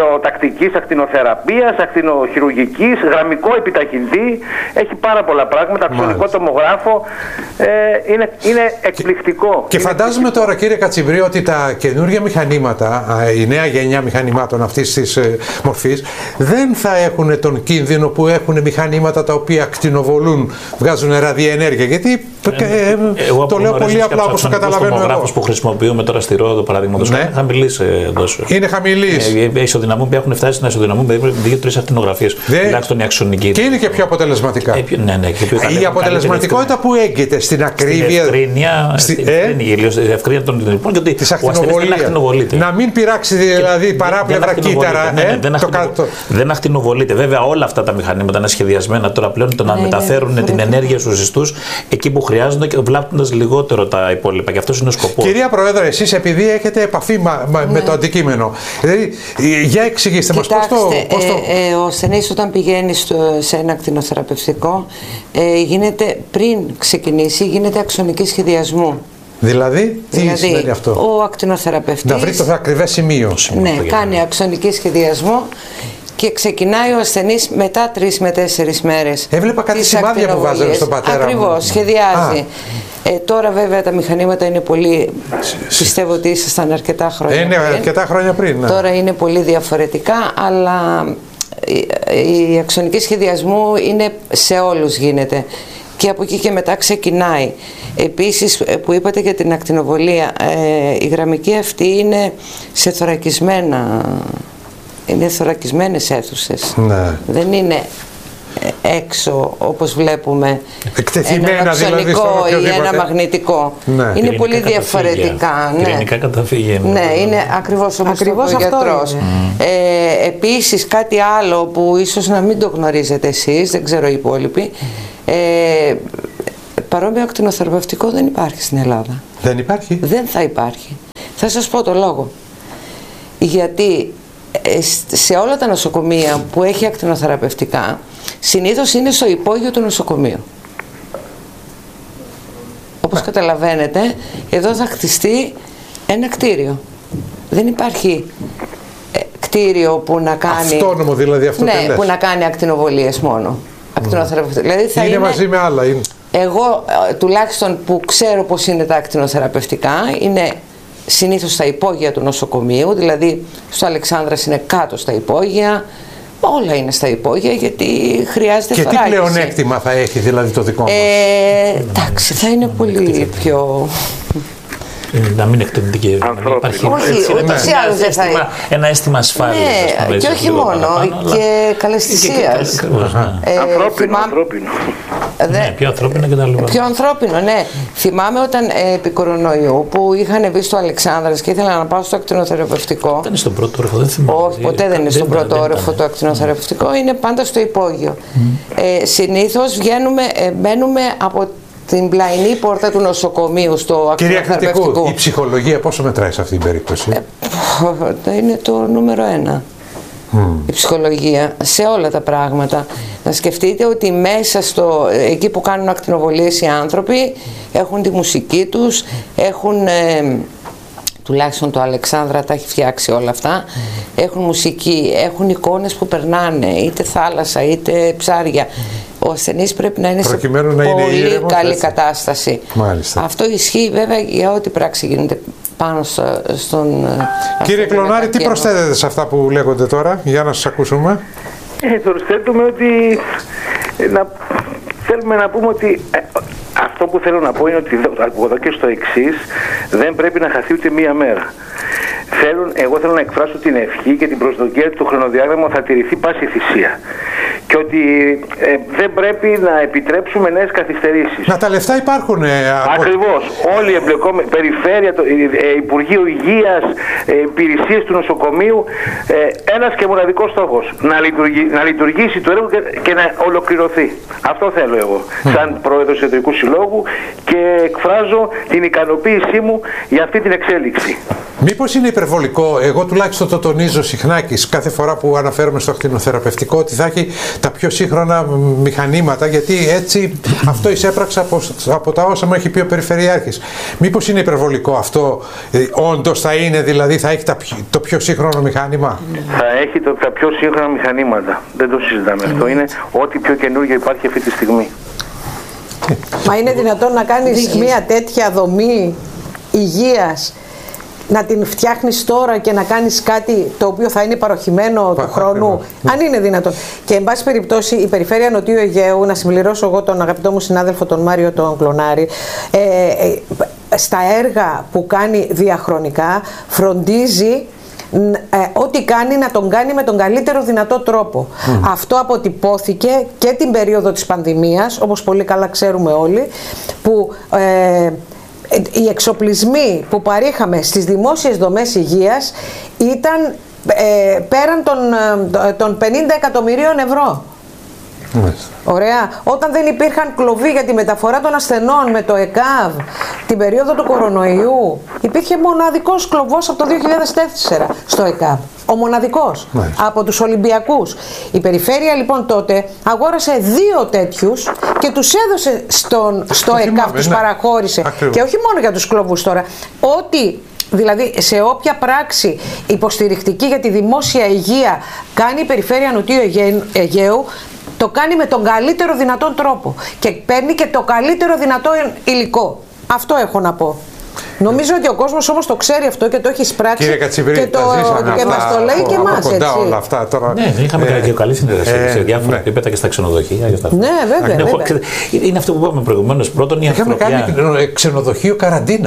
ιατροτακτικής, ακτινοθεραπείας, ακτινοχειρουργικής, γραμμικό επιταχυντή. Έχει πάρα πολλά πράγματα. Αξονικό τομογράφο. Είναι εκπληκτικό. Και φαντάζομαι τώρα, κύριε Κατσιμπρί, ότι τα καινούργια μηχανήματα, η νέα γενιά μηχανημάτων αυτής της μορφής, δεν θα έχουν τον κίνδυνο που έχουν μηχανήματα τα οποία ακτινοβολούν, βγάζουν ραδιενέργεια. Γιατί το λέω πολύ απλά, όπως το καταλαβαίνω εγώ. Ο που χρησιμοποιούμε τώρα στη Ρόδο, παραδείγματος, είναι χαμηλής δόσης. Είναι χαμηλής. Ισοδυναμούν, έχουν φτάσει να ισοδυναμούν 2-3 ακτινογραφίες, τουλάχιστον η αξονική. Και είναι και πιο αποτελεσματικά. Ναι, και πιο η αποτελεσματικότητα που έγκυται στην ακρίβεια. Στην ευκρίνεια των λοιπόν, γιατί της ακτινοβολίας. Να μην πειράξει δηλαδή παράπλευρα κύτταρα. Δεν ακτινοβολείται. Βέβαια, όλα αυτά τα μηχανήματα είναι σχεδιασμένα τώρα πλέον το να μεταφέρουν την ενέργεια στους ιστούς εκεί που χρειάζονται και βλάπτοντας λιγότερο τα υπόλοιπα. Και αυτός είναι ο σκοπός. Κυρία Πρόεδρε, εσείς επειδή έχετε επαφή με το αντικείμενο, δηλαδή, για εξηγήστε μας πώς το. Ο ασθενής όταν πηγαίνει σε ένα ακτινοθεραπευτικό, πριν ξεκινήσει, γίνεται αξονική σχεδιασμού. Δηλαδή, τι σημαίνει αυτό? Ο ακτινοθεραπευτής να βρει το ακριβές σημείο. Ναι, κάνει αξονική σχεδιασμό και ξεκινάει ο ασθενής μετά 3 με 4 μέρες. Έβλεπα κάτι σημάδια που βάζανε στον πατέρα μου. Ακριβώς, σχεδιάζει. Τώρα βέβαια τα μηχανήματα είναι πολύ, πιστεύω ότι ήσασταν αρκετά χρόνια πριν. Αρκετά χρόνια πριν. Ναι. Τώρα είναι πολύ διαφορετικά, αλλά η αξονική σχεδιασμού είναι σε όλους γίνεται. Και από εκεί και μετά ξεκινάει. Επίσης που είπατε για την ακτινοβολία, η γραμμική αυτή είναι σε θωρακισμένες αίθουσες. Ναι. Δεν είναι έξω όπως βλέπουμε εκτεθειμένα, ένα αξονικό ή ένα μαγνητικό. Ναι. Είναι πολύ διαφορετικά. Πυρηνικά καταφύγια. Ναι, είναι ακριβώς όπως το είπε ο γιατρός. Επίσης κάτι άλλο που ίσως να μην το γνωρίζετε εσείς, δεν ξέρω οι υπόλοιποι, παρόμοιο ακτινοθεραπευτικό δεν υπάρχει στην Ελλάδα. Δεν υπάρχει? Δεν θα υπάρχει. Θα σας πω το λόγο. Γιατί σε όλα τα νοσοκομεία που έχει ακτινοθεραπευτικά, συνήθως είναι στο υπόγειο του νοσοκομείου. Όπως καταλαβαίνετε, εδώ θα χτιστεί ένα κτίριο. Δεν υπάρχει κτίριο που να κάνει... Αυτόνομο δηλαδή αυτό. Ναι, που να κάνει ακτινοβολίες μόνο. Δηλαδή θα είναι μαζί με άλλα. Εγώ τουλάχιστον που ξέρω πώς είναι τα ακτινοθεραπευτικά, είναι συνήθως στα υπόγεια του νοσοκομείου, δηλαδή στο Αλεξάνδρας είναι κάτω στα υπόγεια, όλα είναι στα υπόγεια γιατί χρειάζεται θωράκιση. Και τι πλεονέκτημα θα έχει δηλαδή το δικό μας? Εντάξει, θα είναι πολύ πιο... Να μην εκτελείται και όχι, ούτως ή άλλως δεν θα είναι. Ένα αίσθημα ασφάλειας. Ναι, και όχι μόνο, και καλαισθησίας. Ανθρώπινο. Ναι, πιο ανθρώπινο και τα λοιπά. Πιο ανθρώπινο, ναι. Θυμάμαι όταν επί κορονοϊού που είχαν μπει στο Αλεξάνδρας και ήθελα να πάω στο ακτινοθεραπευτικό. Ήταν στον πρώτο όροφο, δεν θυμάμαι. Όχι, ποτέ δεν είναι στον πρώτο όροφο το ακτινοθεραπευτικό, είναι πάντα στο υπόγειο. Συνήθως μπαίνουμε από την πλαϊνή πόρτα του νοσοκομείου στο ακτινοθεραπευτικό. Κυρία Κρητικού, η ψυχολογία πόσο μετράει σε αυτή την περίπτωση? Είναι το νούμερο 1. Η ψυχολογία σε όλα τα πράγματα. Να σκεφτείτε ότι μέσα εκεί που κάνουν ακτινοβολίες οι άνθρωποι έχουν τη μουσική τους, έχουν τουλάχιστον το Αλεξάνδρα τα έχει φτιάξει όλα αυτά, έχουν μουσική, έχουν εικόνες που περνάνε, είτε θάλασσα είτε ψάρια. Ο ασθενής πρέπει να είναι προκειμένου σε πολύ καλή κατάσταση. Μάλιστα. Αυτό ισχύει βέβαια για ό,τι πράξη γίνεται πάνω στον... Κύριε Κλωνάρη, τι προσθέτετε σε αυτά που λέγονται τώρα, για να σας ακούσουμε? Προσθέτουμε ότι θέλουμε να πούμε ότι αυτό που θέλω να πω είναι ότι από εδώ και στο εξής δεν πρέπει να χαθεί ούτε μία μέρα. Εγώ θέλω να εκφράσω την ευχή και την προσδοκία ότι το χρονοδιάγραμμα θα τηρηθεί πάση θυσία. Και ότι δεν πρέπει να επιτρέψουμε νέες καθυστερήσεις. Να τα λεφτά υπάρχουν. Ακριβώς. Όλοι οι εμπλεκόμενοι, περιφέρεια, Υπουργείο Υγείας, υπηρεσίες του νοσοκομείου, ένας και μοναδικός στόχος. Να λειτουργήσει το έργο και να ολοκληρωθεί. Αυτό θέλω εγώ, σαν πρόεδρος του Ιατρικού Συλλόγου, και εκφράζω την ικανοποίησή μου για αυτή την εξέλιξη. Μήπως είναι υπερβολικό, εγώ τουλάχιστον το τονίζω συχνά και κάθε φορά που αναφέρομαι στο ακτινοθεραπευτικό, ότι θα έχει τα πιο σύγχρονα μηχανήματα, γιατί έτσι αυτό εισέπραξα από τα όσα μου έχει πει ο Περιφερειάρχης. Μήπως είναι υπερβολικό αυτό, όντως θα είναι, δηλαδή θα έχει το πιο σύγχρονο μηχάνημα? Θα έχει τα πιο σύγχρονα μηχανήματα, δεν το συζητάμε. Αυτό είναι ό,τι πιο καινούργιο υπάρχει αυτή τη στιγμή. Μα είναι δυνατόν να κάνεις μια τέτοια δομή υγείας, να την φτιάχνεις τώρα και να κάνεις κάτι το οποίο θα είναι παροχημένο του χρόνου, αν είναι δυνατόν? Και εν πάση περιπτώσει η Περιφέρεια Νοτιού Αιγαίου, να συμπληρώσω εγώ τον αγαπητό μου συνάδελφο τον Μάριο τον Κλωνάρη, στα έργα που κάνει διαχρονικά φροντίζει ό,τι κάνει να τον κάνει με τον καλύτερο δυνατό τρόπο. Αυτό αποτυπώθηκε και την περίοδο της πανδημίας, όπως πολύ καλά ξέρουμε όλοι, που οι εξοπλισμοί που παρήχαμε στις δημόσιες δομές υγείας ήταν πέραν των 50 εκατομμυρίων ευρώ. Ωραία. Όταν δεν υπήρχαν κλοβοί για τη μεταφορά των ασθενών με το ΕΚΑΒ την περίοδο του κορονοϊού, υπήρχε μοναδικός κλοβός από το 2004 στο ΕΚΑΒ. Ο μοναδικός από τους Ολυμπιακούς. Η Περιφέρεια λοιπόν τότε αγόρασε 2 τέτοιους και τους έδωσε στο ΕΚΑΒ, τους παραχώρησε. Και όχι μόνο για τους κλοβούς τώρα. Δηλαδή σε όποια πράξη υποστηρικτική για τη δημόσια υγεία κάνει η Περιφέρεια Νοτιού Αιγαίου, το κάνει με τον καλύτερο δυνατόν τρόπο και παίρνει και το καλύτερο δυνατό υλικό. Αυτό έχω να πω. Νομίζω ότι ο κόσμος όμως το ξέρει αυτό και το έχει εισπράξει. Κύριε Κατσιβρή, και μας το λέει και εμάς, έτσι. Όλα αυτά, τώρα. Ναι, είχαμε και καλή συνεργασία σε διάφορα επίπεδα και στα ξενοδοχεία. Ναι, βέβαια. Είναι αυτό που είπαμε προηγουμένως. Πρώτον, η ανθρωπιά. Είχαμε κάνει ξενοδοχείο καραντίνα.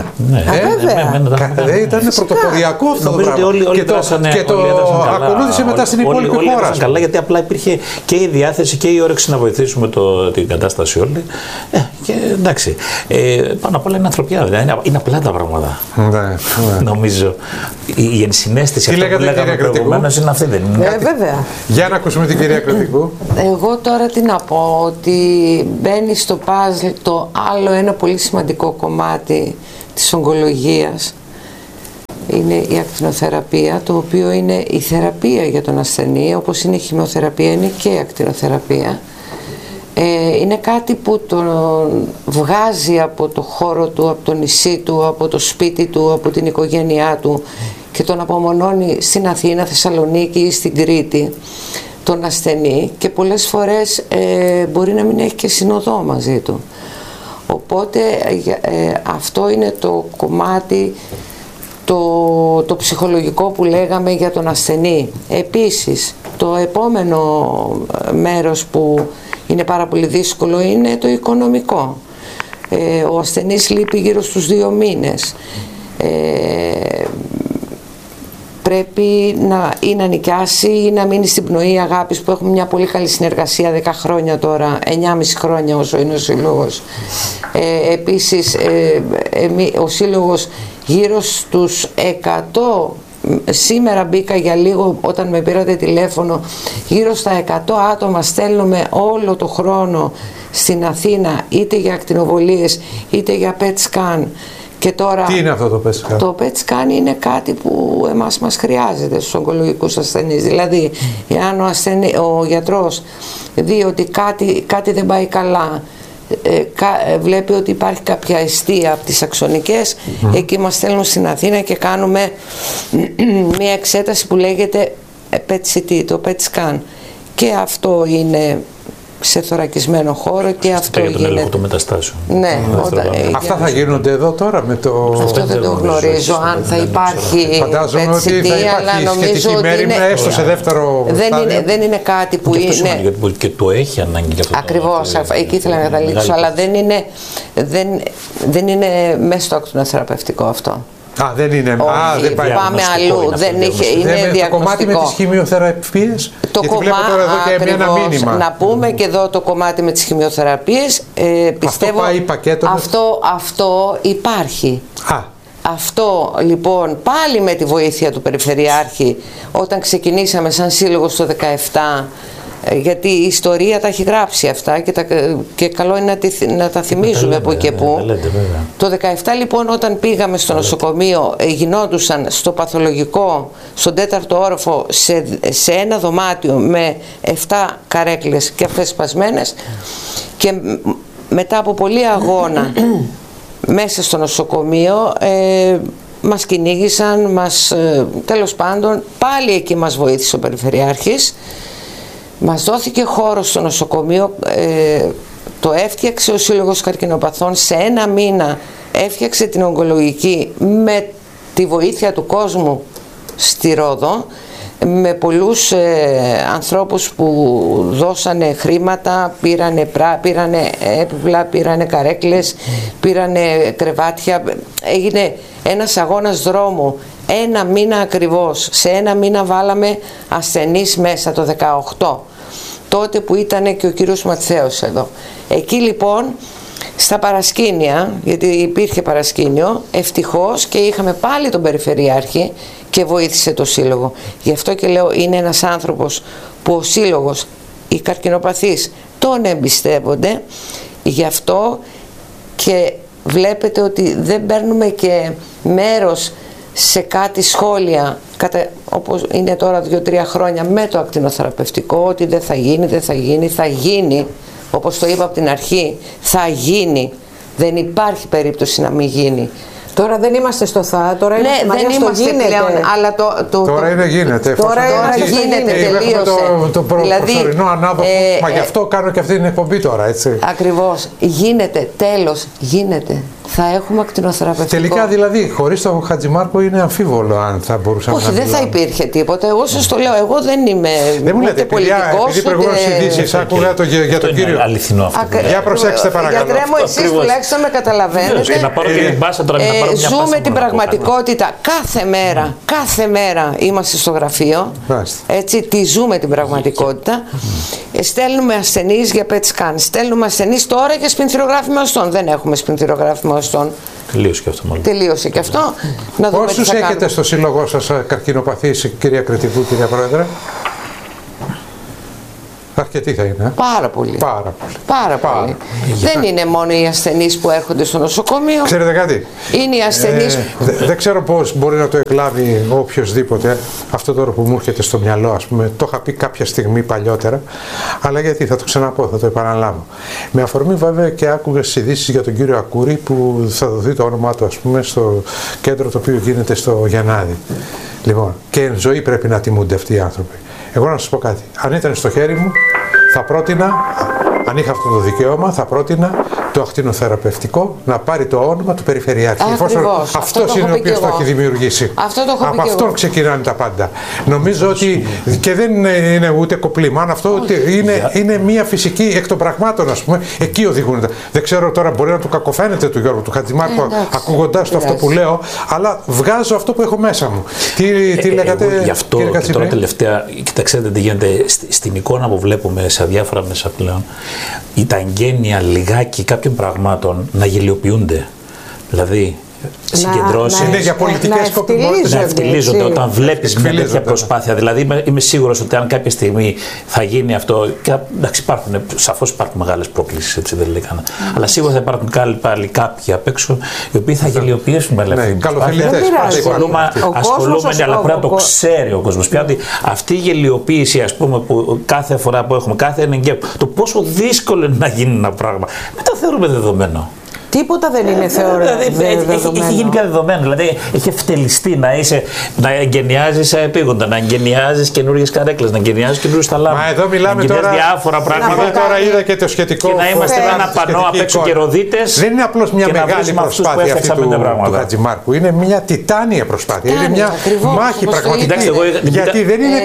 Ήταν πρωτοποριακό αυτό το πράγμα. Και το ακολούθησε μετά στην υπόλοιπη χώρα. Όλοι έδρασαν καλά, γιατί απλά υπήρχε και η διάθεση και η όρεξη να βοηθήσουμε την κατάσταση όλη. Και εντάξει. Πάνω απ' όλα είναι ανθρωπιά. Είναι απλά τα πράγματα. Νομίζω. Η ενσυναίσθηση αυτή που λέγαμε προηγουμένως είναι αυτή, δεν είναι? Βέβαια. Για να ακούσουμε την κυρία Κρατικού. Εγώ τώρα τι να πω, ότι μπαίνει στο παζλ το άλλο ένα πολύ σημαντικό κομμάτι της ογκολογίας. Είναι η ακτινοθεραπεία, το οποίο είναι η θεραπεία για τον ασθενή, όπως είναι η χημειοθεραπεία, είναι και η ακτινοθεραπεία. Είναι κάτι που τον βγάζει από το χώρο του, από το νησί του, από το σπίτι του, από την οικογένειά του και τον απομονώνει στην Αθήνα, Θεσσαλονίκη ή στην Κρήτη τον ασθενή, και πολλές φορές μπορεί να μην έχει και συνοδό μαζί του. Οπότε αυτό είναι το κομμάτι το ψυχολογικό που λέγαμε για τον ασθενή. Επίσης, το επόμενο μέρος που είναι πάρα πολύ δύσκολο είναι το οικονομικό. Ο ασθενής λείπει γύρω στους 2 μήνες. Πρέπει ή να νοικιάσει ή να μείνει στην πνοή αγάπης, που έχουμε μια πολύ καλή συνεργασία 10 χρόνια τώρα, 9,5 χρόνια όσο είναι ο σύλλογος. Επίσης ο σύλλογος γύρω στους 100, σήμερα μπήκα για λίγο όταν με πήρατε τηλέφωνο, γύρω στα 100 άτομα στέλνουμε όλο το χρόνο στην Αθήνα, είτε για ακτινοβολίες είτε για PET scan. Και τώρα, τι είναι αυτό το PET scan? Το PET scan είναι κάτι που εμάς μας χρειάζεται στους ογκολογικούς ασθενείς. Δηλαδή, εάν ο γιατρός δει ότι κάτι δεν πάει καλά, βλέπει ότι υπάρχει κάποια αιστεία από τις αξονικές, εκεί μας στέλνουν στην Αθήνα και κάνουμε μια εξέταση που λέγεται PET-CT, το PET scan. Και αυτό είναι σε θωρακισμένο χώρο και αυτό για τον γίνεται. έλεγχο των μεταστάσεων. Ναι, αυτά θα γίνονται εδώ τώρα με το... Αυτό δεν το γνωρίζω αν θα υπάρχει. Φαντάζομαι ότι θα υπάρχει σχετική μέρημνα έστω σε δεύτερο στάδιο. Δεν είναι κάτι που είναι... Και το έχει ανάγκη για αυτό. Ακριβώς, εκεί ήθελα να καταλήξω, αλλά δεν είναι μέσα στο ακτινοθεραπευτικό αυτό. Δεν είναι. Δεν πάμε αλλού. Είναι το κομμάτι με τις χημειοθεραπείες. Το κομμάτι, να πούμε και εδώ το κομμάτι με τις χημειοθεραπείες. Πιστεύω αυτό υπάρχει. Αυτό λοιπόν πάλι με τη βοήθεια του Περιφερειάρχη, όταν ξεκινήσαμε σαν σύλλογος το 2017, γιατί η ιστορία τα έχει γράψει αυτά και καλό είναι να τα θυμίζουμε από εκεί που. Το 17 λοιπόν, όταν πήγαμε στο νοσοκομείο, γινόντουσαν στο παθολογικό, στον 4ο όροφο, σε ένα δωμάτιο με 7 καρέκλες και αυτές σπασμένες, και μετά από πολλή αγώνα μέσα στο νοσοκομείο μας κυνήγησαν, τέλος πάντων πάλι εκεί μας βοήθησε ο Περιφερειάρχης. Μας δόθηκε χώρο στο νοσοκομείο, το έφτιαξε ο Σύλλογος Καρκινοπαθών, σε ένα μήνα έφτιαξε την ογκολογική με τη βοήθεια του κόσμου στη Ρόδο, με πολλούς ανθρώπους που δώσανε χρήματα, πήρανε έπιπλα, πήρανε καρέκλες, πήρανε κρεβάτια. Έγινε ένας αγώνας δρόμου, ένα μήνα ακριβώς. Σε ένα μήνα βάλαμε ασθενείς μέσα, το 18, τότε που ήταν και ο κύριος Ματθαίος εδώ. Εκεί λοιπόν στα παρασκήνια, γιατί υπήρχε παρασκήνιο, ευτυχώς, και είχαμε πάλι τον Περιφερειάρχη και βοήθησε το Σύλλογο. Γι' αυτό και λέω, είναι ένας άνθρωπος που ο Σύλλογος, οι καρκινοπαθείς τον εμπιστεύονται, γι' αυτό και βλέπετε ότι δεν παίρνουμε και μέρος σε κάτι σχόλια, όπως είναι τώρα 2-3 χρόνια με το ακτινοθεραπευτικό, ότι δεν θα γίνει, δεν θα γίνει, θα γίνει. Όπως το είπα από την αρχή, θα γίνει. Δεν υπάρχει περίπτωση να μην γίνει. Τώρα δεν είμαστε στο τώρα ναι, δεν είμαστε πλέον, αλλά τώρα είναι γίνεται. Τώρα γίνεται, τελείωσε. Το προσωρινό ανάδοχο, μα γι' αυτό κάνω και αυτή την εκπομπή τώρα, έτσι. Ακριβώς, γίνεται, τέλος, γίνεται. Θα έχουμε ακτινοθεραπευτικό. Τελικά δηλαδή, χωρίς τον Χατζημάρκο είναι αμφίβολο αν θα μπορούσαμε να δεν θα υπήρχε τίποτα. Εγώ σας το λέω, εγώ δεν είμαι ούτε πολιτικός. Επειδή προηγούμενες ειδήσεις άκουγα για τον κύριο. Αληθινό αυτό. Για προσέξτε παρακαλώ. Γιατρέ μου, εσείς τουλάχιστον με καταλαβαίνετε. Να πάρω και την μπάσα τώρα. Ζούμε την πραγματικότητα κάθε μέρα είμαστε στο γραφείο, έτσι, τη ζούμε την πραγματικότητα. Στέλνουμε ασθενείς για PET scan, στέλνουμε ασθενείς τώρα για σπινθυρογράφημα οστών. Δεν έχουμε σπινθυρογράφημα οστών. Τελείωσε και αυτό μάλλον. Τελείωσε και αυτό. Να δούμε πόσους έχετε στο σύλλογό σας καρκινοπαθείς, κυρία Κρητικού, κυρία Πρόεδρε? Αρκετοί θα είναι. Πάρα πολύ. Πάρα πολύ. Δεν είναι μόνο οι ασθενείς που έρχονται στο νοσοκομείο. Ξέρετε κάτι. Είναι οι ασθενείς. Δεν ξέρω πώς μπορεί να το εκλάβει οποιοδήποτε αυτό τώρα που μου έρχεται στο μυαλό, ας πούμε. Το είχα πει κάποια στιγμή παλιότερα. Αλλά γιατί, θα το ξαναπώ, θα το επαναλάβω. Με αφορμή βέβαια και άκουγα στις ειδήσεις για τον κύριο Ακούρη που θα δοθεί το όνομά του, ας πούμε, στο κέντρο το οποίο γίνεται στο Γεννάδη. Λοιπόν, και εν ζωή πρέπει να τιμούνται αυτοί οι άνθρωποι. Εγώ να σας πω κάτι. Αν ήταν στο χέρι μου, θα πρότεινα, αν είχα αυτό το δικαίωμα, θα πρότεινα το ακτινοθεραπευτικό να πάρει το όνομα του Περιφερειάρχη. Αυτός είναι ο οποίος το έχει δημιουργήσει. Από αυτόν ξεκινάνε τα πάντα. Νομίζω ότι και δεν είναι ούτε κοπλιμάν αυτό, είναι μια φυσική εκ των πραγμάτων, ας πούμε. Εκεί οδηγούν. Δεν ξέρω τώρα, μπορεί να του κακοφαίνεται του Γιώργου του Χατζημάρκου ακούγοντας το αυτό που λέω, αλλά βγάζω αυτό που έχω μέσα μου. Τι λέγατε, γι' αυτό και τώρα τελευταία, κοιτάξτε τι γίνεται στην εικόνα που βλέπουμε σε διάφορα μέσα πλέον. Τα εγγένεια λιγάκι κάποιων πραγμάτων να γελιοποιούνται. Δηλαδή, συγκεντρώσεις. Είναι για πολιτικές σκοπιμότητες. Να ευτυλίζονται όταν βλέπεις μια τέτοια προσπάθεια. Δηλαδή, είμαι σίγουρος ότι αν κάποια στιγμή θα γίνει αυτό. Και, εντάξει, σαφώς υπάρχουν μεγάλες προκλήσεις, έτσι δεν λέει κανένα. Αλλά σίγουρα θα υπάρχουν πάλι κάποιοι απ' έξω οι οποίοι θα γελιοποιήσουν με ελεύθερη προσπάθεια. Ασχολούμενοι, αλλά πρέπει να το ξέρει ο κόσμος πια ότι αυτή η γελιοποίηση, ας πούμε, που κάθε φορά που έχουμε, κάθε ενεγκαίο, το πόσο δύσκολο είναι να γίνει ένα πράγμα, δεν το θεωρούμε δεδομένο. Τίποτα δεν είναι δεδομένο. Έχει γίνει πια δεδομένο. Δηλαδή έχει ευτελιστεί να εγκαινιάζεις επίγοντα, να εγκαινιάζεις καινούργιες καρέκλες, να εγκαινιάζεις καινούργιους ταλάμους. Μα εδώ μιλάμε τώρα διάφορα πράγματα. Τώρα είδα και το σχετικό. Και να είμαστε με ένα πανό απ' έξω και ροδίτες. Δεν είναι απλώς μια μεγάλη προσπάθεια αυτή του Χατζημάρκου. Είναι μια τιτάνια προσπάθεια. Είναι μια μάχη πραγματική. Γιατί δεν είναι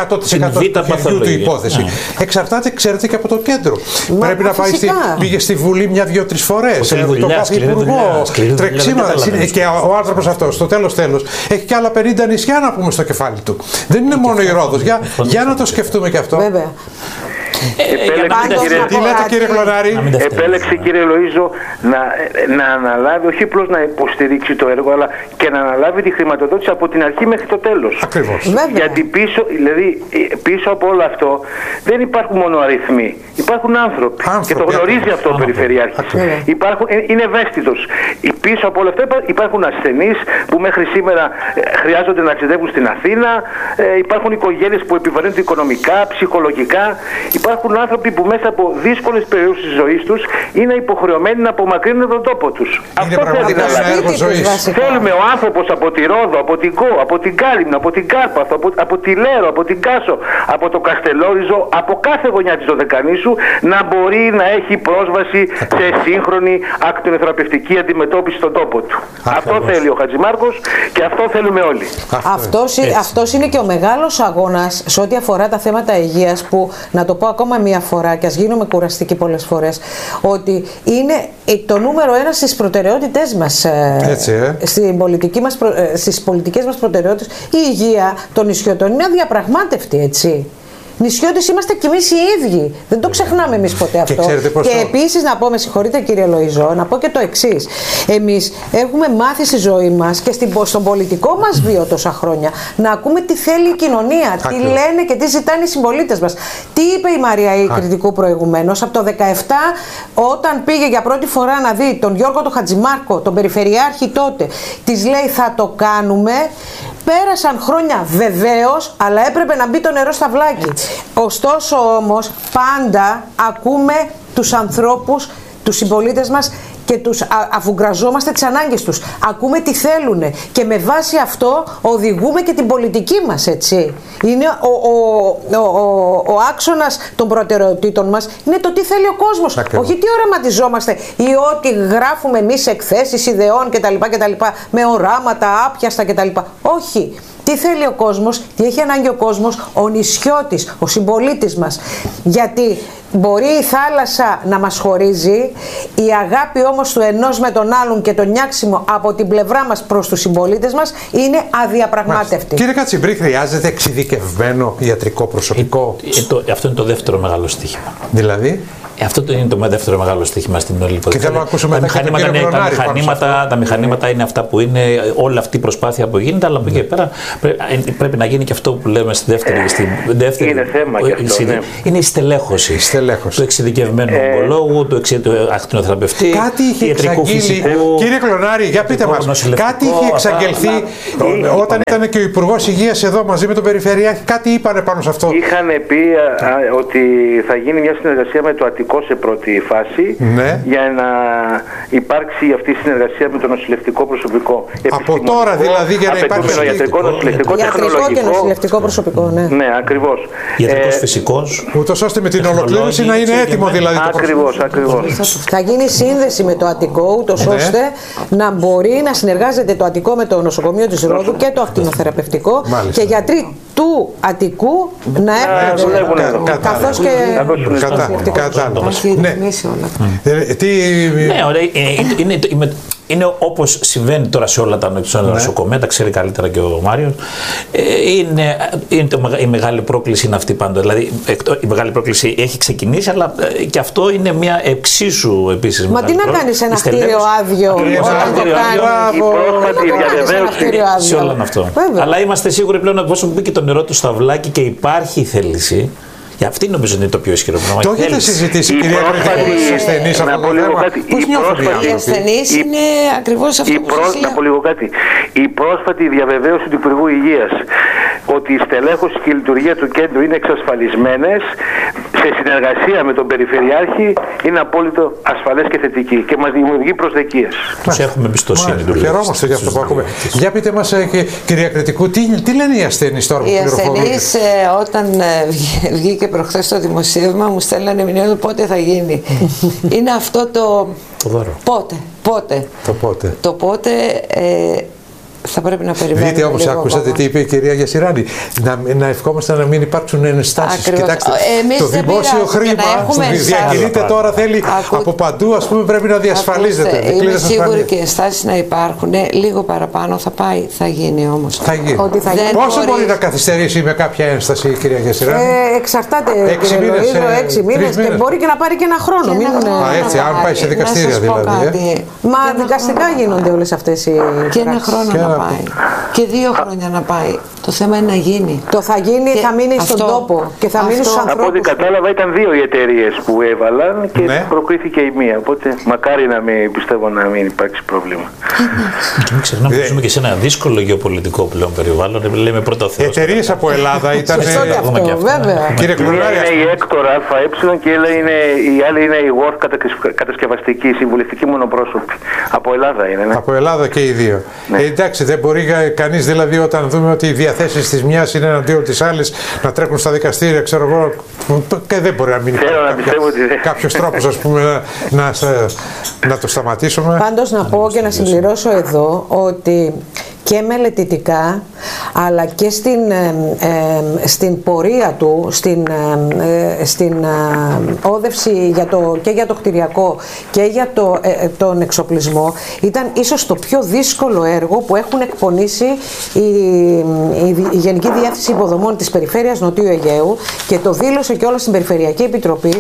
100% του υπόθεση. Εξαρτάται, ξέρετε, και από το κέντρο. Πρέπει να πήγε στη Βουλή 1-2-3 φορές. Το κάθε υπουργό, τρεξίματα. Και ο άνθρωπος αυτός, στο τέλος, έχει και άλλα 50 νησιά να πούμε στο κεφάλι του. Δεν είναι μόνο η Ρόδος. Για να το σκεφτούμε και αυτό. Βέβαια. Επέλεξε, κύριε Λοΐζο, να αναλάβει, όχι απλώς να υποστηρίξει το έργο, αλλά και να αναλάβει τη χρηματοδότηση από την αρχή μέχρι το τέλος. Ακριβώς. Γιατί πίσω από όλο αυτό δεν υπάρχουν μόνο αριθμοί, υπάρχουν άνθρωποι. Και το γνωρίζει αυτό ο Περιφερειάρχης. Είναι ευαίσθητος. Πίσω από όλα αυτά υπάρχουν ασθενείς που μέχρι σήμερα χρειάζονται να ταξιδεύουν στην Αθήνα, υπάρχουν οικογένειες που επιβαρύνονται οικονομικά, ψυχολογικά, υπάρχουν άνθρωποι που μέσα από δύσκολες περιόδους της ζωής τους είναι υποχρεωμένοι να απομακρύνουν τον τόπο τους. Αυτό θέλει να αλλάξει. Θέλουμε ο άνθρωπος από τη Ρόδο, από την Κο, από την Κάλυμνο, από την Κάρπαθο, από τη Λέρο, από την Κάσο, από το Καστελόριζο, από κάθε γωνιά της Δωδεκανήσου να μπορεί να έχει πρόσβαση σε σύγχρονη ακτινοθεραπευτική αντιμετώπιση στον τόπο του. Αυτό θέλει ο Χατζημάρκος και αυτό θέλουμε όλοι. Αυτός είναι και ο μεγάλος αγώνας σε ό,τι αφορά τα θέματα υγείας, που να το πω ακόμα μία φορά και ας γίνουμε κουραστικοί πολλές φορές, ότι είναι το νούμερο ένα στις προτεραιότητές μας, στις πολιτικές μας προτεραιότητες. Η υγεία των νησιωτών είναι αδιαπραγμάτευτη, έτσι. Νησιώτες είμαστε κι εμείς οι ίδιοι. Δεν το ξεχνάμε εμείς ποτέ αυτό. Και επίσης να πω, με συγχωρείτε κύριε Λοΐζο, να πω και το εξής. Εμείς έχουμε μάθει στη ζωή μας και στον πολιτικό μας βίο τόσα χρόνια να ακούμε τι θέλει η κοινωνία, τι λένε και τι ζητάνε οι συμπολίτες μας. Τι είπε η Μαρία η Κρητικού προηγουμένως, από το 2017, όταν πήγε για πρώτη φορά να δει τον Γιώργο τον Χατζημάρκο, τον Περιφερειάρχη τότε, της λέει θα το κάνουμε. Πέρασαν χρόνια βεβαίως, αλλά έπρεπε να μπει το νερό στα βλάκι. Ωστόσο όμως πάντα ακούμε τους ανθρώπους, τους συμπολίτες μας και αφουγκραζόμαστε τις ανάγκες τους. Ακούμε τι θέλουν και με βάση αυτό οδηγούμε και την πολιτική μας, έτσι. Είναι ο άξονας των προτεραιοτήτων μας είναι το τι θέλει ο κόσμος. Όχι τι οραματιζόμαστε ή ό,τι γράφουμε εμείς εκθέσεις ιδεών κτλ. Με οράματα άπιαστα κτλ. Όχι. Τι θέλει ο κόσμος, τι έχει ανάγκη ο κόσμος, ο νησιώτης, ο συμπολίτης μας. Γιατί μπορεί η θάλασσα να μας χωρίζει, η αγάπη όμως του ενός με τον άλλον και το νιάξιμο από την πλευρά μας προς τους συμπολίτες μας είναι αδιαπραγμάτευτη. Κύριε Κατσιμπρί, χρειάζεται εξειδικευμένο ιατρικό προσωπικό? Αυτό είναι το δεύτερο μεγάλο στοίχημα. Δηλαδή? Αυτό είναι το δεύτερο μεγάλο στοίχημα στην όλη υπόθεση. Και θέλω να ακούσουμε τα μηχανήματα είναι αυτά που είναι, όλη αυτή η προσπάθεια που γίνεται, αλλά από εκεί πέρα πρέπει να γίνει και αυτό που λέμε στη δεύτερη. Είναι θέμα και αυτό. Είναι η στελέχωση του εξειδικευμένου ογκολόγου, του ακτινοθεραπευτή, ιατρικού φυσικού. Κύριε Κλωνάρη, για πείτε μας, κάτι είχε εξαγγελθεί όταν ήταν και ο Υπουργός Υγείας εδώ μαζί με τον Περιφερειάρχη, κάτι είπανε πάνω σε αυτό? Είχαν πει ότι θα γίνει μια συνεργασία με το Αττικό σε πρώτη φάση, για να υπάρξει αυτή η συνεργασία με το νοσηλευτικό προσωπικό. Από τώρα δηλαδή, για να υπάρξει ιατρικό, νοσηλευτικό, τεχνολογικό και νοσηλευτικό προσωπικό. Ναι, ακριβώς. Ιατρικός φυσικός. Ούτως ώστε με την ολοκλήρωση να είναι έτοιμο δηλαδή το προσωπικό. Ακριβώς. Θα γίνει σύνδεση με το Αττικό, ούτως ώστε να μπορεί να συνεργάζεται το Αττικό με το νοσοκομείο της Ρόδου και το ακτινοθεραπευτικό και γιατροί του Αττικού να δουλεύουν εδώ. Καθώς και είναι όπως συμβαίνει τώρα σε όλα τα νοσοκομεία, τα ξέρει καλύτερα και ο Μάριος. Η μεγάλη πρόκληση είναι αυτή πάντα. Δηλαδή η μεγάλη πρόκληση έχει ξεκινήσει, αλλά και αυτό είναι μια εξίσου επίσης. Μα τι να κάνεις ένα κτίριο άδειο όταν το κάνεις? Σε όλο αυτό. Αλλά είμαστε σίγουροι πλέον ότι όσο μπήκε το νερό του στα βλάκι και υπάρχει η θέληση. Για αυτή νομίζω είναι το πιο ισχυρό πράγμα. Το έχετε συζητήσει, κυρία Κρητικού, στους ασθενείς αυτό το θέμα? Πώς νιώθουν οι ασθενείς? Είναι ακριβώς αυτό που σας λέω. Να πω λίγο κάτι. Η πρόσφατη διαβεβαίωση του Υπουργού Υγείας ότι η στελέχωση και η λειτουργία του κέντρου είναι εξασφαλισμένες σε συνεργασία με τον Περιφερειάρχη είναι απόλυτο ασφαλές και θετική και μας δημιουργεί προσδοκίες. Τους έχουμε εμπιστοσύνη. Χαιρόμαστε για αυτό που ακούμε. Για πείτε μας, κυρία Κρητικού, τι λένε οι ασθενείς τώρα που πληροφορούν? Οι ασθενείς όταν βγήκε προχθές το δημοσίευμα μου στέλνανε μηνύματα πότε θα γίνει. Είναι αυτό το πότε. Το πότε. Το πότε θα πρέπει να περιμένουμε. Δείτε όμως, ακούσατε τι είπε η κυρία Γιασιράνη. Να ευχόμαστε να μην υπάρξουν ενστάσεις. Κοιτάξτε, το δημόσιο χρήμα που διακινείται τώρα θέλει από παντού, ας πούμε, πρέπει να διασφαλίζεται. Είμαι σίγουρη και οι ενστάσεις να υπάρχουν. Λίγο παραπάνω θα πάει, θα γίνει όμως. Θα γίνει. Πόσο μπορεί να καθυστερήσει με κάποια ένσταση, κυρία Γιασιράνη? Εξαρτάται, κύριε Λοΐζο, 6 μήνες και μπορεί και να πάρει και ένα χρόνο. Έτσι, αν πάει σε δικαστήρια δηλαδή. Μα δικαστικά γίνονται όλες αυτές οι πράξεις. Και ένα χρόνο να πάει. Και 2 χρόνια να πάει. Το θέμα είναι να γίνει. Το θα γίνει, θα μείνει στον τόπο και θα μείνει στους ανθρώπους. Από ό,τι κατάλαβα, ήταν 2 οι εταιρείες που έβαλαν και προκρίθηκε η μία. Οπότε μακάρι να μην, πιστεύω, να μην υπάρξει πρόβλημα. Και μην ξεχνάμε ότι ζούμε και σε ένα δύσκολο γεωπολιτικό πλέον περιβάλλον. Λέμε πρώτα Θεός. Εταιρείες από Ελλάδα ήταν. Βέβαια. Κύριε Κλουράρη, είναι η Έκτορ ΑΕ και η άλλη είναι η Worth κατασκευαστική, συμβουλευτική μονοπρόσωπη. Από Ελλάδα είναι. Ναι. Από Ελλάδα και οι δύο. Ναι. Εντάξει, δεν μπορεί κανείς δηλαδή όταν δούμε ότι οι διαθέσεις της μιας είναι εναντίον της άλλης να τρέχουν στα δικαστήρια, ξέρω εγώ. Και δεν μπορεί να μην υπάρχει κάποιος τρόπος, ας πούμε, να το σταματήσουμε. Πάντως να πω και να συμπληρώσω εδώ ότι και μελετητικά αλλά και στην πορεία του, στην όδευση και για το κτηριακό και για τον εξοπλισμό, ήταν ίσως το πιο δύσκολο έργο που έχουν εκπονήσει η Γενική Διεύθυνση Υποδομών της Περιφέρειας Νοτιού Αιγαίου, και το δήλωσε και όλα στην Περιφερειακή Επιτροπή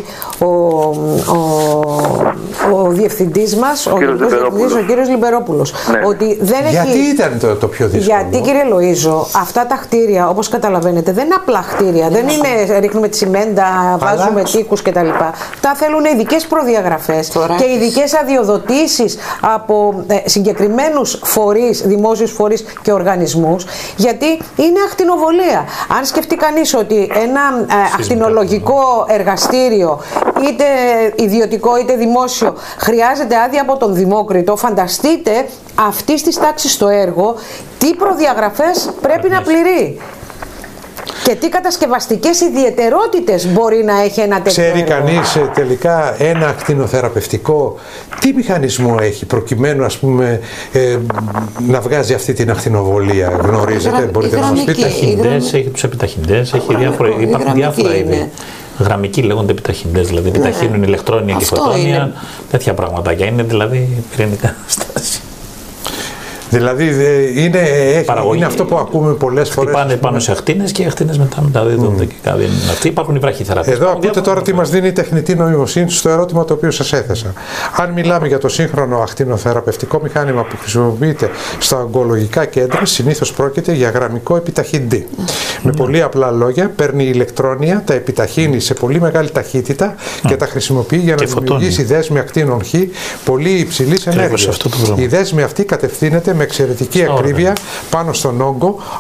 ο διευθυντής μας, ο κύριος Λιμπερόπουλος. Ναι. Ότι δεν γιατί ήταν το πιο δύσκολο? Γιατί, κύριε Λοΐζο, αυτά τα κτίρια, όπως καταλαβαίνετε, δεν είναι απλά κτίρια. Δεν είναι ρίχνουμε τη τσιμέντα, βάζουμε τοίκους κτλ. Τα θέλουν ειδικές προδιαγραφές και ειδικές αδειοδοτήσεις από συγκεκριμένους φορείς, δημόσιους φορείς και οργανισμούς, γιατί είναι ακτινοβολία. Αν σκεφτεί κανείς ότι ένα ακτινολογικό εργαστήριο, είτε ιδιωτικό είτε δημόσιο, χρειάζεται άδεια από τον Δημόκριτο, φανταστείτε αυτής της τάξης το έργο, τι προδιαγραφές πρέπει να πληρεί και τι κατασκευαστικές ιδιαιτερότητες μπορεί να έχει ένα τέτοιο έργο. Ξέρει κανείς τελικά ένα ακτινοθεραπευτικό τι μηχανισμό έχει προκειμένου, ας πούμε, να βγάζει αυτή την ακτινοβολία? Γνωρίζετε, μπορείτε να μας πείτε? Έχει τους επιταχυντές, υπάρχουν διάφορα είδη. Γραμμικοί λέγονται επιταχυντές, δηλαδή επιταχύνουν ηλεκτρόνια και φωτόνια, τέτοια πραγματάκια. Είναι δηλαδή πυρηνικά στάση. Δηλαδή είναι αυτό που ακούμε πολλές φορές. Πάνε πάνω σε ακτίνες και οι ακτίνες μετά μεταδίδονται και κάτι. Αυτοί υπάρχουν οι βραχυθεραπευτές. Εδώ ακούτε τώρα τι μας δίνει η τεχνητή νοημοσύνη στο ερώτημα το οποίο σας έθεσα. Αν μιλάμε για το σύγχρονο ακτινοθεραπευτικό μηχάνημα που χρησιμοποιείται στα ογκολογικά κέντρα, συνήθως πρόκειται για γραμμικό επιταχυντή. Με πολύ απλά λόγια, παίρνει ηλεκτρόνια, τα επιταχύνει σε πολύ μεγάλη ταχύτητα και τα χρησιμοποιεί για να δημιουργήσει δέσμη ακτίνων Χ πολύ υψηλής ενέργειας. Η δέσμη αυτή κατευθύνεται με εξαιρετική ακρίβεια πάνω στον όγκο,